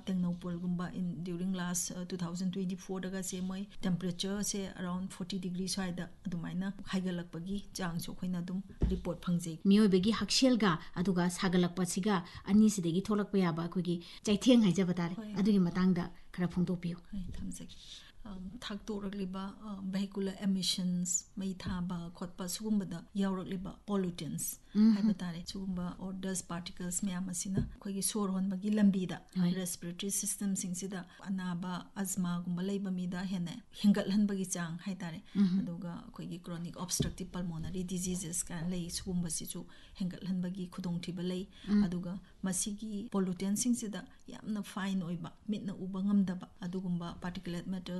Tengnopol in during last 2024 daga se moi temperature se around 40 degrees side adumaina haigalakpagi chang so khoina dum report phangjai miyoibegi hakselga aduga sagalakpasiga ani sidegi tholakpa yaba kogi chaitheng haijaba tare adugi matangda khara phongdokpiyo thamjai thaktorakliba vehicular emissions mai thaba khotpa sugumbada yawrakliba pollutants haiba tare sugumba or dust particles myam asina khogi sor honbagi lambida respiratory system singsida anaba asthma gumba leiba mida hene hingal hanbagi chang hai tare aduga khogi chronic obstructive pulmonary diseases kan lei sugumba sichu hingal hanbagi khudong thiba lei aduga masigi pollutants singsida yamna fine oiba mitna uba ngamdaba adugumba particulate matter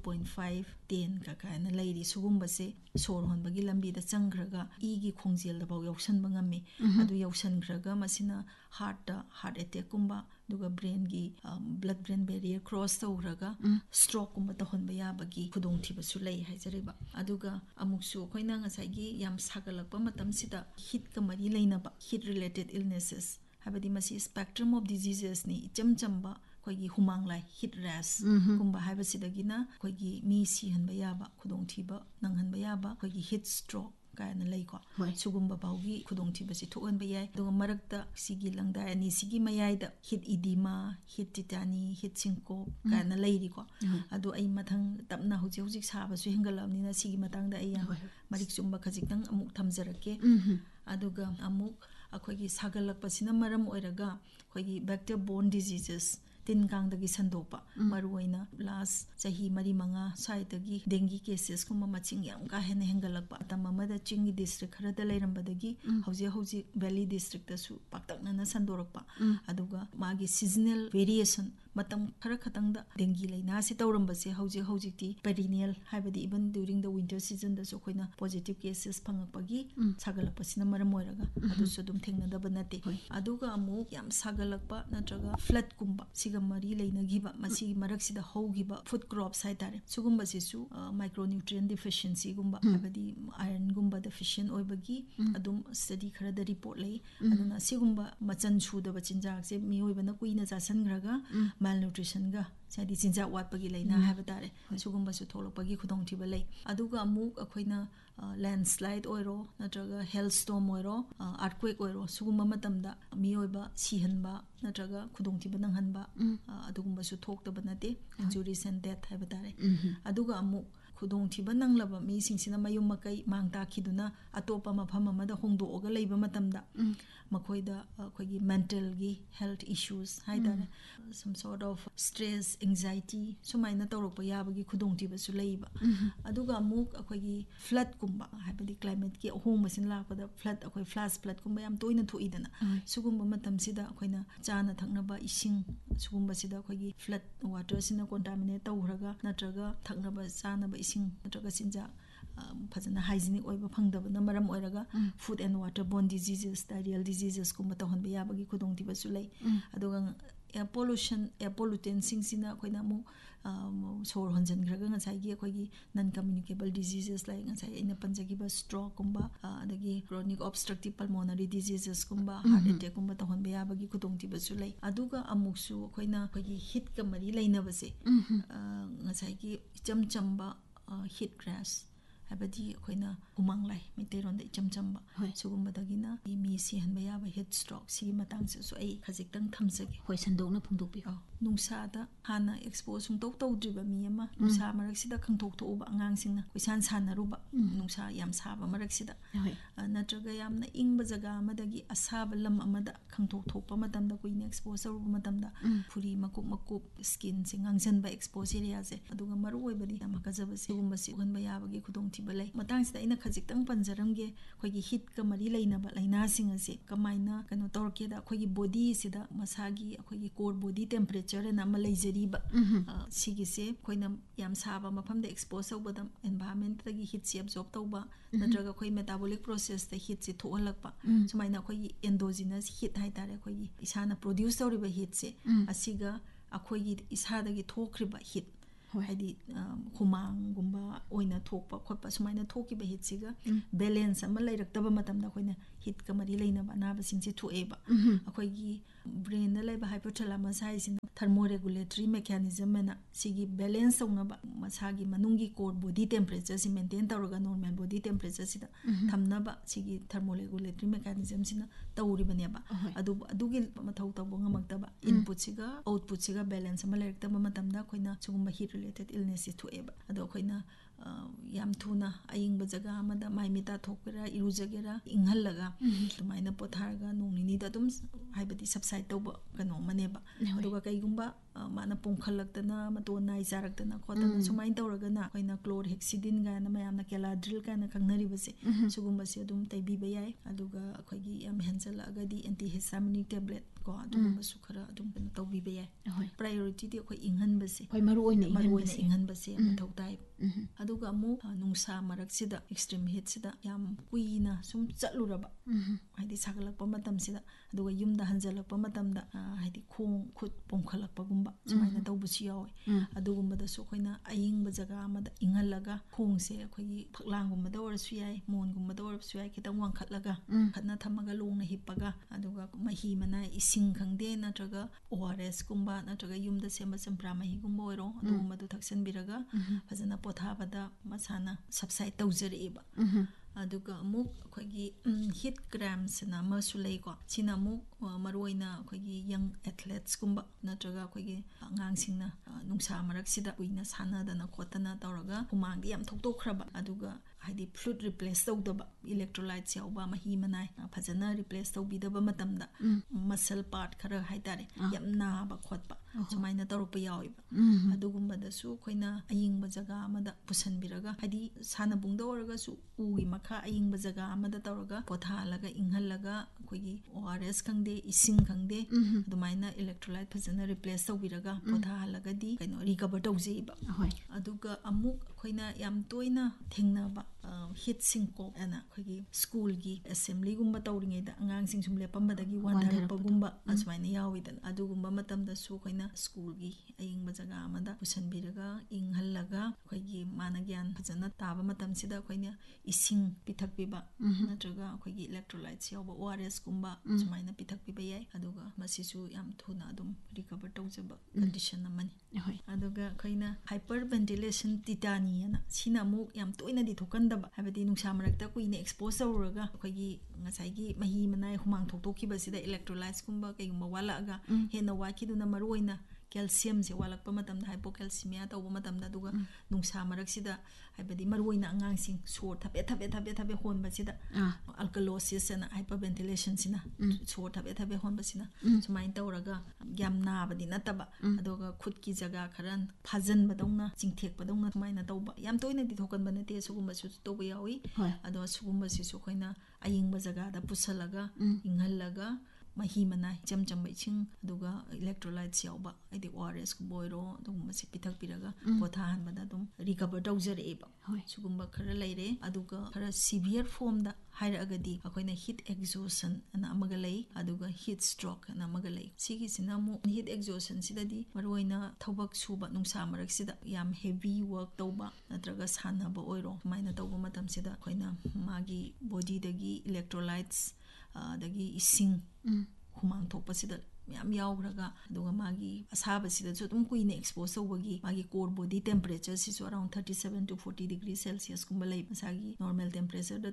2.5 10 ka kana leiri sugumba se sor honbagi lambi da changraga igi khongjel da baw yausan bangami adu yausan graga masina heart attack kumba duga brain gi blood brain barrier cross tawraga stroke kumba ta honba yabagi khudong thiba su lei haijariba aduga amuksu khoina ngasai gi yam sagalakpa matam sida heat ka mari leinaba heat related illnesses habadi masi spectrum of diseases ni chamchamba khoigi humang lai heat rash kumba haibasidagina khoigi mi si hanba yaba khudong thiba nang hanba yaba khoigi heat stroke kaina leiko sugumba baugi khudong thiba si thokan ba yai dunga marakta sigi langda ani sigi mayai da heat edema heat titani heat syncope kaina leiri ko adu ai mathang tapna hujik hujik saba su hingalamni na sigi matang da ai marik chumba khajikang amuk thamjarake aduga amuk akhoigi sagalakpasina maram oiraga khoigi bacteria borne diseases tin kang dagi sandopa maruina last chahi mari manga sai dagi dengue cases kuma maching yam ka hena hengalakpa tamamada chingi district khara da leirambadagi hauji valley district da su paktakna na sandorakpa aduga magi seasonal variation matam khara khatang da dengue laina si tawramba se hauji ti perennial haibadi even during the winter season da so khoina positive cases phangakpagi sagalakpasina maram oiraga adu su dum thengna da banate aduga amu yam sagalakpa natraga flood kumba mari leina giba masi marak sida hogiba food crops hai tare sugumba sisu micronutrient deficiency gumba habadi iron gumba deficient oibagi adum study khara da report lei aduna sigumba machan suda bachinjak se miyoibana kuina jasan graga malnutrition ga sadi chinja watpagi leina haba tare sugumba su tholopagi khudong thiba lei aduga amuk akhoina landslide oiro natraga hailstorm oiro earthquake oiro sugumba matamda miyoiba sihanba natraga khudong thiba nanghanba adugumba su thokta banate injuries and death haba tare aduga amuk khudong thiba nanglaba mi singsina mayum makai mangta khiduna atopa mafam amada hongdoga leiba matamda makhoida khoigi mental gi health issues haidare some sort of stress anxiety sumaina tawrokpa yabagi khudong thiba su leiba aduga amuk akhoigi flood kumba habadi climate ki ahong masin lakpada flood akhoi flash flood kumba yam toina thoidana sugumba matam sida akhoina chana thaknaba ising sugumba sida akhoigi flood water sina contaminate tawraga natraga thaknaba chanaba ising natraga sinja fazana hygienic oiba phangdabana maram oiraga food and waterborne diseases diarrheal diseases kumba tawhanba yabagi khudong thiba su lei aduga air pollution air pollutants singsina khoina mu sor honjan graga ngasai gi khoigi non communicable diseases like ngasai ina panjagi ba stroke kumba adagi chronic obstructive pulmonary diseases kumba heart attack kumba tawhanba yabagi khudong thiba su lei aduga amuksu khoina khoigi heat ka mari leina base ngasai gi chamchamba heat rash habadi khoina umang lai miteron da chamchamba sugumba dagina mi si hanba yaba heat stroke si matang su ai khajik tang thamjage hoi sandokna phungdokpi nungsa da hana expose sung tok driba mi ama nungsa marak sida khangthok thoba angang singna koisan sanaruba nungsa yam saba marak sida natraga yamna ingba jaga amadagi asaba lam amada khangthok thokpa matamda koina expose ruba matamda phuri makuk skin singangjan ba expose area je aduga maru oibadi amakajaba sigumba si ganba yabagi khudong thibalai matang sida ina khajik tang panjaramge khoigi hit ka mari lainaba laina sing ase kamaina kano torke da khoigi body sida masagi khoigi core body temperature na ma leijariba sigi se khoina yam saba mafam da expose obada environment tagi heat se absorb tawba natraga khoi metabolic process da heat se thohalakpa sumaina khoigi endogenous heat hai tare khoigi isana produce tawriba heat se asiga akhoigi isadagi thokriba heat haidi humang gumba oina thokpa khotpa sumaina thokiba heat siga balance ama lairak taba matamda khoina ꯍꯤꯠꯀ ꯃꯔꯤ ꯂꯩꯅꯕ ꯑꯅꯥꯕꯁꯤꯡꯁꯦ ꯊꯣꯛꯑꯦꯕ ꯑꯩꯈꯣꯏꯒꯤ ꯕ꯭ꯔꯦꯟꯗ ꯂꯩꯕ ꯍꯥꯏꯄꯣꯊꯦꯂꯥꯃꯁ ꯍꯥꯏꯁꯤꯅ ꯊꯔꯃꯣꯔꯦꯒꯨꯂꯦꯇꯔꯤ mechanism ꯑꯅ ꯁꯤꯒꯤ balance ꯇꯧꯅꯕ ꯃꯁꯥꯒꯤ ꯃꯅꯨꯡꯒꯤ ꯀꯣꯔ ꯕꯣꯗꯤ ꯇꯦꯝꯄꯔꯦꯆꯔꯁꯤ ꯃꯦꯟꯇꯦꯟ ꯇꯧꯔꯒ ꯅꯣꯔꯃꯦꯜ ꯕꯣꯗꯤ ꯇꯦꯝꯄꯔꯦꯆꯔꯁꯤꯗ ꯊꯝꯅꯕ ꯁꯤꯒꯤ ꯊꯔꯃꯣꯔꯦꯒꯨꯂꯦꯇꯔꯤ ꯃꯦꯀꯥꯅꯤꯖꯝꯁꯤꯅ ꯇꯧꯔꯤꯕꯅꯦꯕ ꯑꯗꯨꯕꯨ ꯑꯗꯨꯒꯤ ꯃꯊꯧ ꯇꯧꯕ ꯉꯝꯃꯛꯇꯕ ꯏꯟꯄꯨꯠꯁꯤꯒ ꯑꯥꯎꯠꯄꯨꯠꯁꯤꯒ ꯕꯦꯂꯦꯟꯁ ꯑꯃ ꯂꯩꯔꯛꯇꯕ ꯃꯇꯝꯗ ꯑꯩꯈꯣꯏꯅ ꯁꯤꯒꯨꯝꯕ ꯍꯤꯠ ꯔꯤꯂꯦꯇꯦഡ് ꯏꯜꯅꯦꯁꯁꯤ ꯊꯣꯛꯑꯦꯕ ꯑꯗꯣ ꯑꯩꯈꯣꯏꯅ ꯌꯥꯝ ꯊꯨꯅ ꯑꯌꯤꯡꯕ ꯖꯒꯥ ꯑꯃꯗ ꯃꯥꯏ ꯃꯤꯠ ꯇꯥꯊꯣꯛꯀꯦꯔꯥ ꯏꯔꯨꯖꯒꯦꯔꯥ ꯏꯪꯍꯜꯂꯒ ꯑꯗꯨꯃꯥꯏꯅ ꯄꯣꯊꯥꯔꯒ ꯅꯣꯡ ꯅꯤꯅꯤꯗ ꯑꯗꯨꯝ ꯍꯥꯏꯕꯗꯤ ꯁꯕꯁꯥꯏꯠ ꯇꯧꯕ ꯀꯩꯅꯣ ꯑꯃꯅꯦꯕ ꯑꯗꯨꯒ ꯀꯩꯒꯨꯝꯕ ꯃꯥꯅ ꯄꯣꯝꯈꯠꯂꯛꯇꯅ ꯃꯇꯣꯟ ꯅꯥꯏ ꯆꯥꯔꯛꯇꯅ ꯈꯣꯠꯇꯅ ꯁꯨꯃꯥꯏꯅ ꯇꯧꯔꯒꯅ ꯑꯩꯈꯣꯏꯅ ꯀ꯭ꯂꯣꯔꯍꯦꯛꯁꯤꯗꯤꯟ ꯀꯥꯏꯅ ꯃꯌꯥꯝꯅ ꯀꯦꯂꯥꯗ꯭ꯔꯤꯜ ꯀꯥꯏꯅ ꯈꯪꯅꯔꯤꯕꯁꯦ ꯁꯤꯒꯨꯝꯕꯁꯦ ꯑꯗꯨꯝ ꯇꯩꯕꯤꯕ ꯌꯥꯏ ꯑꯗꯨꯒ ꯑꯩꯈꯣꯏꯒꯤ ꯌꯥꯝ ꯍꯦꯟꯖꯜꯂꯛꯑꯒꯗꯤ ꯑꯦꯟꯇꯤ ꯍꯤꯁꯇꯥꯃꯤꯅꯤꯛ ꯇꯦꯕ꯭ꯂꯦꯠ ꯀꯣ ꯑꯗꯨꯒꯨꯝꯕꯁꯨ ꯈꯔ ꯑꯗꯨꯝ ꯀꯩꯅꯣ ꯇꯧꯕꯤꯕ ꯌꯥꯏ ꯄ꯭ꯔꯥꯏꯌꯣꯔꯤꯇꯤꯗꯤ ꯑꯩꯈꯣꯏ ꯏꯪꯍꯟꯕꯁꯦ ꯃꯔꯨ ꯑꯣꯏꯅ ꯏꯪꯍꯟꯕꯁꯦ ꯃꯊꯧ ꯇꯥꯏ ꯑꯗꯨꯒ ꯑꯃꯨꯛ ꯅꯨꯡꯁꯥ ꯃꯔꯛꯁꯤꯗ ꯑꯦꯛꯁꯇ꯭ꯔꯤꯝ ꯍꯤꯠꯁꯤꯗ ꯌꯥꯝ ꯀꯨꯏꯅ ꯁꯨꯝ ꯆꯠꯂꯨꯔꯕ ꯍꯥꯏꯗꯤ ꯁꯥꯒꯠꯂꯛꯄ ꯃꯇꯝꯁꯤꯗ ꯑꯗꯨꯒ ꯌꯨꯝꯗ ꯍꯟꯖꯜꯂꯛꯄ ꯃꯇꯝꯗ ꯍꯥꯏꯗꯤ ꯈꯣꯡ ꯈꯨꯠ ꯄꯣꯝꯈꯠꯂꯛꯄꯒꯨꯝꯕ ꯁꯨꯃꯥꯏꯅ ꯇꯧꯕꯁꯨ ꯌꯥꯎꯋꯦ ꯑꯗꯨꯒꯨꯝꯕꯗꯁꯨ ꯑꯩꯈꯣꯏꯅ ꯑꯌꯤꯡꯕ ꯖꯒꯥ ꯑꯃꯗ ꯏꯪꯍꯜꯂꯒ ꯈꯣꯡꯁꯦ ꯑꯩꯈꯣꯏꯒꯤ ꯐꯛꯂꯥꯡꯒꯨꯝꯕꯗ ꯑꯣꯏꯔꯁꯨ ꯌꯥꯏ ꯃꯣꯟꯒꯨꯝꯕꯗ ꯑꯣꯏꯔꯁꯨ ꯌꯥꯏ ꯈꯤꯇꯪ ꯋꯥꯡꯈꯠꯂꯒ ꯈꯠꯅ ꯊꯝꯃꯒ ꯂꯣꯡꯅ ꯍꯤꯞꯄꯒ ꯑꯗꯨꯒ ꯃꯍꯤ ꯃꯅꯥꯏ ꯏꯁꯤꯡ ꯈꯪꯗꯦ ꯅꯠꯇ꯭ꯔꯒ ORS ꯀꯨꯝꯕ ꯅꯠꯇ꯭ꯔꯒ ꯌꯨꯝꯗ ꯁꯦꯝꯕ ꯆꯝꯄ꯭ꯔꯥ ꯃꯍꯤꯒꯨꯝꯕ ꯑꯣꯏꯔꯣ ꯑꯗꯨꯒꯨꯝꯕꯗꯨ ꯊꯛꯆꯟꯕꯤꯔꯒ ꯐꯖꯅ ꯄꯣꯊꯥꯕꯗ ꯃꯁꯥꯅ ꯁꯕꯁꯥꯏꯠ ꯇꯧꯖꯔꯛꯑꯦꯕ ꯑꯗꯨꯒ ꯑꯃꯨꯛ ꯑꯩꯈꯣꯏꯒꯤ ꯍꯤꯠ ꯀ꯭ꯔꯦꯝꯁꯅ ꯑꯃꯁꯨ ꯂꯩꯀꯣ ꯁꯤꯅ ꯑꯃꯨꯛ ꯃꯔꯨꯑꯣꯏꯅ ꯑꯩꯈꯣꯏꯒꯤ ꯌꯪ ꯑꯦꯊ꯭ꯂꯦꯠꯁꯀꯨꯝꯕ ꯅꯠꯇ꯭ꯔꯒ ꯑꯩꯈꯣꯏꯒꯤ ꯑꯉꯥꯡꯁꯤꯡꯅ ꯅꯨꯡꯁꯥ ꯃꯔꯛꯁꯤꯗ ꯀꯨꯏꯅ ꯁꯥꯟꯅꯗꯅ ꯈꯣꯠꯇꯅ ꯇꯧꯔꯒ ꯍꯨꯃꯥꯡꯗꯤ ꯌꯥꯝ ꯊꯣꯛꯇꯣꯛꯈ꯭ꯔꯕ ꯑꯗꯨꯒ ꯍꯥꯏꯗꯤ ꯐ꯭ꯂꯨꯏꯗ ꯔꯤꯄ꯭ꯂꯦꯁ ꯇꯧꯗꯕ ꯏꯂꯦꯛꯇ꯭ꯔꯣꯂꯥꯏꯠꯁ ꯌꯥꯎꯕ ꯃꯍꯤ ꯃꯅꯥꯏ ꯐꯖꯅ ꯔꯤꯄ꯭ꯂꯦꯁ ꯇꯧꯕꯤꯗꯕ ꯃꯇꯝꯗ ꯃꯁꯜ ꯄꯥꯔꯠ ꯈꯔ ꯍꯥꯏꯇꯥꯔꯦ ꯌꯥꯝ ꯅꯥꯕ ꯈꯣꯠꯄ ꯁꯨꯃꯥꯏꯅ ꯇꯧꯔꯛꯄ ꯌꯥꯎꯋꯦꯕ ꯑꯗꯨꯒꯨꯝꯕꯗꯁꯨ ꯑꯩꯈꯣꯏꯅ ꯑꯌꯤꯡꯕ ꯖꯒꯥ ꯑꯃꯗ ꯄꯨꯁꯟꯕꯤꯔꯒ ꯍꯥꯏꯗꯤ ꯁꯥꯟꯅꯕꯨꯡꯗ ꯑꯣꯏꯔꯒꯁꯨ ꯎꯒꯤ ꯃꯈꯥ ꯑꯌꯤꯡꯕ ꯖꯒꯥ ꯑꯃꯗ ꯇꯧꯔꯒ ꯄꯣꯊꯥꯍꯜꯂꯒ ꯏꯪꯍꯜꯂꯒ ꯑꯩꯈꯣꯏꯒꯤ ORS ꯈꯪꯗꯦ ꯏꯁꯤꯡ ꯈꯪꯗꯦ ꯑꯗꯨꯃꯥꯏꯅ ꯏꯂꯦꯛꯇ꯭ꯔꯣꯂꯥꯏꯠ ꯐꯖꯅ ꯔꯤꯄ꯭ꯂꯦꯁ ꯇꯧꯕꯤꯔꯒ ꯄꯣꯊꯥꯍꯜꯂꯒꯗꯤ ꯀꯩꯅꯣ ꯔꯤꯀቨꯔ ꯇꯧꯖꯩꯕ ꯑꯗꯨꯒ ꯑꯃꯨꯛ ꯑꯩꯈꯣꯏꯅ ꯌꯥꯝ ꯇꯣꯏꯅ ꯊꯦꯡꯅꯕ ꯍꯤꯠ ꯁꯤꯡꯀꯣꯞ ꯑꯅ ꯑꯩꯈꯣꯏꯒꯤ ꯁ꯭ꯀꯨꯜꯒꯤ ꯑꯦꯁꯦꯝꯕ꯭ꯂꯤꯒꯨꯝꯕ ꯇꯧꯔꯤꯉꯩꯗ ꯑꯉꯥꯡꯁꯤꯡ ꯁꯨꯝ ꯂꯦꯞꯄꯝꯕꯗꯒꯤ ꯋꯥꯟꯊꯔꯛꯄꯒꯨꯝꯕ ꯑꯁꯨꯃꯥꯏꯅ ꯌꯥꯎꯋꯤꯗꯅ ꯑꯗꯨꯒꯨꯝꯕ ꯃꯇꯝꯗꯁꯨ ꯑꯩꯈꯣꯏꯅ ꯁ꯭ꯀꯨꯜꯒꯤ ꯑꯌꯤꯡꯕ ꯖꯒꯥ ꯑꯃꯗ ꯄꯨꯁꯟꯕꯤꯔꯒ ꯏꯪꯍꯜꯂꯒ ꯑꯩꯈꯣꯏꯒꯤ ꯃꯥꯅ ꯒ꯭ꯌꯥꯟ ꯐꯖꯅ ꯇꯥꯕ ꯃꯇꯝꯁꯤꯗ ꯑꯩꯈꯣꯏꯅ ꯏꯁꯤꯡ ꯄꯤꯊꯛꯄꯤꯕ ꯅꯠꯇ꯭ꯔꯒ ꯑꯩꯈꯣꯏꯒꯤ ꯏꯂꯦꯛꯇ꯭ꯔꯣꯂꯥꯏꯠꯁ ꯌꯥꯎꯕ ORS ꯀꯨꯝꯕ ꯁꯨꯃꯥꯏꯅ ꯄꯤꯊꯛꯄꯤꯕ ꯌꯥꯏ ꯑꯗꯨꯒ ꯃꯁꯤꯁꯨ ꯌꯥꯝ ꯊꯨꯅ ꯑꯗꯨꯝ ꯔꯤꯀቨꯔ ꯇꯧꯖꯕ ꯀꯟꯗꯤꯁꯟ ꯑꯃꯅꯤ ꯑꯗꯨꯒ ꯑꯩꯈꯣꯏꯅ ꯍꯥꯏꯄꯔ ꯚꯦꯟꯇꯤꯂꯦꯁꯟ ꯇꯤꯇꯥꯅꯤ ꯑꯅ ꯁꯤꯅ ꯑꯃꯨꯛ ꯌꯥꯝ ꯇꯣꯏꯅꯗꯤ ꯊꯣꯛꯀꯟꯗꯕ ꯍꯥꯏꯕꯗꯤ ꯅꯨꯡꯁꯥ ꯃꯔꯛꯇ ꯀꯨꯏꯅ ꯑꯦꯛꯁꯄꯣꯖ ꯇꯧꯔꯨꯔꯒ ꯑꯩꯈꯣꯏꯒꯤ ꯉꯁꯥꯏꯒꯤ ꯃꯍꯤ ꯃꯅꯥꯏ ꯍꯨꯃꯥꯡ ꯊꯣꯛꯇꯣꯛꯈꯤꯕꯁꯤꯗ ꯏꯂꯦꯛꯇ꯭ꯔꯣꯂꯥꯏꯠꯁꯀꯨꯝꯕ ꯀꯩꯒꯨꯝꯕ ꯋꯥꯠꯂꯛꯑꯒ ꯍꯦꯟꯅ ꯋꯥꯠꯈꯤꯗꯨꯅ ꯃꯔꯨꯑꯣꯏꯅ ꯀꯦꯜꯁꯤꯌꯝꯁꯦ ꯋꯥꯠꯂꯛꯄ ꯃꯇꯝꯗ ꯍꯥꯏꯄꯣꯀꯦꯜꯁꯤꯃꯤꯌꯥ ꯇꯧꯕ ꯃꯇꯝꯗ ꯑꯗꯨꯒ ꯅꯨꯡꯁꯥ ꯃꯔꯛꯁꯤꯗ ꯍꯥꯏꯕꯗꯤ ꯃꯔꯨꯑꯣꯏꯅ ꯑꯉꯥꯡꯁꯤꯡ ꯁꯣꯔ ꯊꯕꯦ ꯍꯣꯟꯕꯁꯤꯗ ꯑꯜꯀꯂꯣꯁꯤꯁ ꯑꯅ ꯍꯥꯏꯄꯔ ꯚꯦꯟꯇꯤꯂꯦꯁꯟꯁꯤꯅ ꯁꯣꯔ ꯊꯕꯦ ꯍꯣꯟꯕꯁꯤꯅ ꯁꯨꯃꯥꯏꯅ ꯇꯧꯔꯒ ꯌꯥꯝ ꯅꯥꯕꯗꯤ ꯅꯠꯇꯕ ꯑꯗꯨꯒ ꯈꯨꯠꯀꯤ ꯖꯒꯥ ꯈꯔ ꯐꯥꯖꯟꯕꯗꯧꯅ ꯆꯤꯡꯊꯦꯛꯄꯗꯧꯅ ꯁꯨꯃꯥꯏꯅ ꯇꯧꯕ ꯌꯥꯝ ꯇꯣꯏꯅꯗꯤ ꯊꯣꯛꯀꯟꯕ ꯅꯠꯇꯦ ꯁꯤꯒꯨꯝꯕꯁꯨ ꯇꯧꯕ ꯌꯥꯎꯏ ꯑꯗꯣ ꯁꯤꯒꯨꯝꯕꯁꯤꯁꯨ ꯑꯩꯈꯣꯏꯅ ꯑꯌꯤꯡꯕ ꯖꯒꯥꯗ ꯄꯨꯁꯜꯂꯒ ꯏꯪꯍꯜꯂꯒ ꯃꯍꯤ ꯃꯅꯥꯏ ꯏꯆꯝ ꯆꯝꯕ ꯏꯁꯤꯡ ꯑꯗꯨꯒ ꯏꯂꯦꯛꯇ꯭ꯔꯣꯂꯥꯏꯠꯁ ꯌꯥꯎꯕ ꯍꯥꯏꯗꯤ ORS ꯀꯨꯝꯕ ꯑꯣꯏꯔꯣ ꯑꯗꯨꯒꯨꯝꯕꯁꯦ ꯄꯤꯊꯛꯄꯤꯔꯒ ꯄꯣꯊꯥꯍꯟꯕꯗ ꯑꯗꯨꯝ ꯔꯤꯀቨꯔ ꯇꯧꯖꯔꯛꯑꯦꯕ ꯁꯤꯒꯨꯝꯕ ꯈꯔ ꯂꯩꯔꯦ ꯑꯗꯨꯒ ꯈꯔ ꯁꯤꯚꯤꯌꯔ ꯐꯣꯝꯗ ꯍꯥꯏꯔꯛꯑꯒꯗꯤ ꯑꯩꯈꯣꯏꯅ ꯍꯤꯠ ꯑꯦꯛꯖꯣꯁꯟ ꯑꯅ ꯑꯃꯒ ꯂꯩ ꯑꯗꯨꯒ ꯍꯤꯠ ꯁ꯭ꯇ꯭ꯔꯣꯛ ꯑꯅ ꯑꯃꯒ ꯂꯩ ꯁꯤꯒꯤꯁꯤꯅ ꯑꯃꯨꯛ ꯍꯤꯠ ꯑꯦꯛꯖꯣꯁꯟꯁꯤꯗꯗꯤ ꯃꯔꯨꯑꯣꯏꯅ ꯊꯕꯛ ꯁꯨꯕ ꯅꯨꯡꯁꯥ ꯃꯔꯛꯁꯤꯗ ꯌꯥꯝ ꯍꯦꯚꯤ ꯋꯔꯛ ꯇꯧꯕ ꯅꯠꯇ꯭ꯔꯒ ꯁꯥꯟꯅꯕ ꯑꯣꯏꯔꯣ ꯁꯨꯃꯥꯏꯅ ꯇꯧꯕ ꯃꯇꯝꯁꯤꯗ ꯑꯩꯈꯣꯏꯅ ꯃꯥꯒꯤ ꯕꯣꯗꯤꯗꯒꯤ ꯏꯂꯦꯛꯇ꯭ꯔꯣꯂꯥꯏꯠꯁ ꯑꯗꯒꯤ ꯏꯁꯤꯡ ꯍꯨꯃꯥꯡ ꯊꯣꯛꯄꯁꯤꯗ ꯃꯌꯥꯝ ꯌꯥꯎꯈ꯭ꯔꯒ ꯑꯗꯨꯒ ꯃꯥꯒꯤ ꯑꯁꯥꯕꯁꯤꯗꯁꯨ ꯑꯗꯨꯝ ꯀꯨꯏꯅ ꯑꯦꯛꯁꯄꯣꯖ ꯇꯧꯕꯒꯤ ꯃꯥꯒꯤ core body ꯇꯦꯝꯄꯔꯦꯆꯔꯁꯤꯁꯨ around 37 to 40 degree ꯁꯦꯜꯁꯤꯌꯁꯀꯨꯝꯕ ꯂꯩ ꯃꯁꯥꯒꯤ ꯅꯣꯔꯃꯦꯜ ꯇꯦꯝꯄꯔꯦꯆꯔꯗ